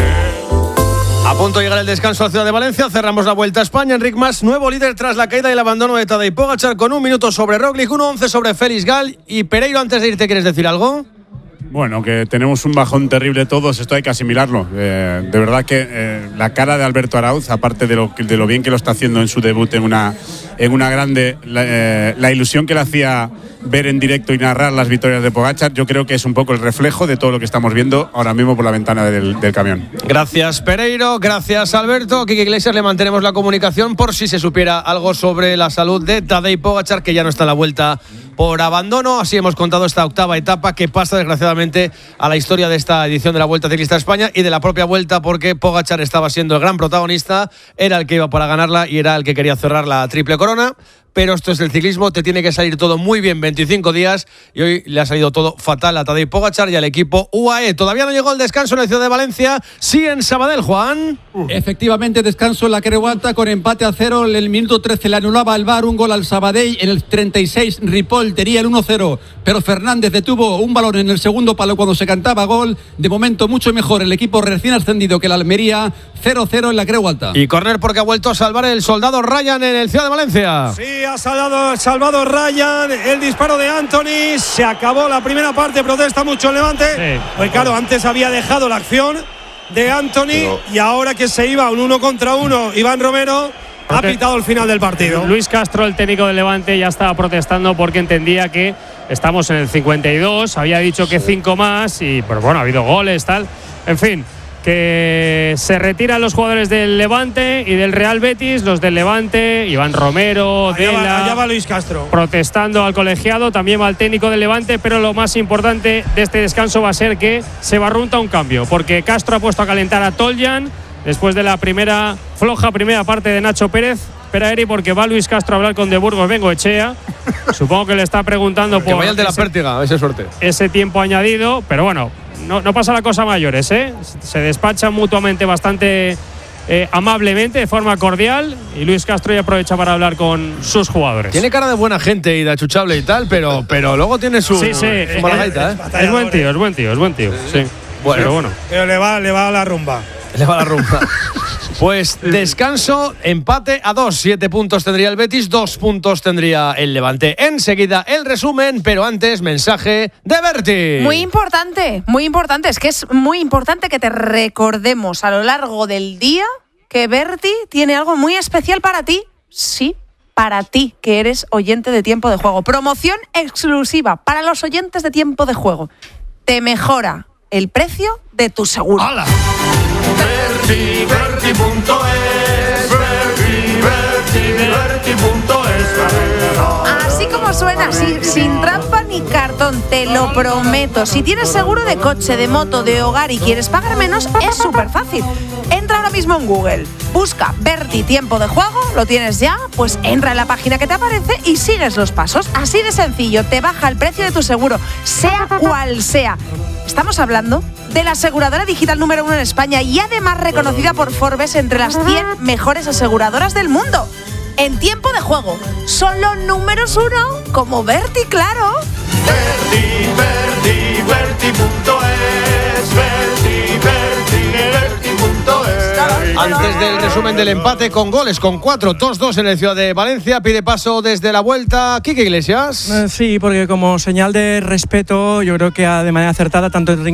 Speaker 2: A punto de llegar el descanso a Ciudad de Valencia, cerramos la Vuelta a España. Enric Mas, nuevo líder tras la caída y el abandono de Tadej Pogačar, con 1 minuto sobre Roglič, 1:11 sobre Felix Gall. Y Pereiro, antes de irte, ¿quieres decir algo?
Speaker 10: Bueno, que tenemos un bajón terrible todos, esto hay que asimilarlo. De verdad que la cara de Alberto Arauz, aparte de lo bien que lo está haciendo en su debut en una grande, la ilusión que le hacía ver en directo y narrar las victorias de Pogačar, yo creo que es un poco el reflejo de todo lo que estamos viendo ahora mismo por la ventana del camión.
Speaker 2: Gracias, Pereiro, gracias, Alberto. Kike Iglesias, le mantenemos la comunicación por si se supiera algo sobre la salud de Tadej Pogačar, que ya no está en la Vuelta por abandono. Así hemos contado esta octava etapa que pasa desgraciadamente a la historia de esta edición de la Vuelta Ciclista a España y de la propia Vuelta, porque Pogačar estaba siendo el gran protagonista, era el que iba para ganarla y era el que quería cerrar la triple corona. Pero esto es el ciclismo, te tiene que salir todo muy bien 25 días y hoy le ha salido todo fatal a Tadej Pogačar y al equipo UAE. Todavía no llegó el descanso en la ciudad de Valencia, sí en Sabadell, Juan.
Speaker 4: Efectivamente, descanso en la Creuata con empate a 0. En el minuto 13 le anulaba el VAR un gol al Sabadell. En el 36 Ripoll tenía el 1-0, pero Fernández detuvo un balón en el segundo palo cuando se cantaba gol. De momento mucho mejor el equipo recién ascendido que el Almería. 0-0 en la Creuata.
Speaker 2: Y córner porque ha vuelto a salvar el soldado Ryan en el Ciudad de Valencia.
Speaker 3: Sí, ha salvado Ryan el disparo de Anthony. Se acabó la primera parte, protesta mucho el Levante. Sí. Pues claro, antes había dejado la acción de Anthony y ahora que se iba un 1 contra 1 Iván Romero ha pitado el final del partido.
Speaker 15: Luis Castro, el técnico del Levante, ya estaba protestando porque entendía que estamos en el 52, había dicho que 5 más y pues bueno, ha habido goles, tal, en fin, que se retiran los jugadores del Levante y del Real Betis, los del Levante, Iván Romero,
Speaker 3: allá va Luis Castro
Speaker 15: protestando al colegiado, también va el técnico del Levante, pero lo más importante de este descanso va a ser que se barrunta un cambio, porque Castro ha puesto a calentar a Toljan después de la floja primera parte de Nacho Pérez. Espera, Eri, porque va Luis Castro a hablar con De Burgos Bengoechea. Supongo que le está preguntando por
Speaker 2: vaya el de la pértiga, esa suerte.
Speaker 15: Ese tiempo añadido, pero bueno, no pasa la cosa a mayores, ¿eh? Se despachan mutuamente bastante amablemente, de forma cordial, y Luis Castro ya aprovecha para hablar con sus jugadores.
Speaker 2: Tiene cara de buena gente y de achuchable y tal, pero luego tiene su mala gaita, ¿eh?
Speaker 15: Es buen tío, sí.
Speaker 3: Bueno. Pero le va a la rumba.
Speaker 2: Le va la rumba. Pues descanso, empate a 2. 7 puntos tendría el Betis, 2 puntos tendría el Levante. Enseguida el resumen, pero antes mensaje de Berti.
Speaker 1: Muy importante. Es que es muy importante que te recordemos a lo largo del día que Berti tiene algo muy especial para ti. Sí, para ti, que eres oyente de Tiempo de Juego. Promoción exclusiva para los oyentes de Tiempo de Juego. Te mejora el precio de tu seguro.
Speaker 2: ¡Hala!
Speaker 1: Así como suena, sin trampa ni cartón, te lo prometo. Si tienes seguro de coche, de moto, de hogar y quieres pagar menos, es súper fácil. Entra ahora mismo en Google, busca Berti tiempo de juego, ¿lo tienes ya? Pues entra en la página que te aparece y sigues los pasos. Así de sencillo, te baja el precio de tu seguro, sea cual sea. Estamos hablando de la aseguradora digital número 1 en España y además reconocida por Forbes entre las 100 mejores aseguradoras del mundo. En tiempo de juego, son los números 1 como Berti, claro.
Speaker 2: Antes del resumen del empate con goles, con 4-2-2 en el Ciudad de Valencia, pide paso desde la vuelta Quique Iglesias.
Speaker 9: Sí, porque como señal de respeto, yo creo que de manera acertada tanto el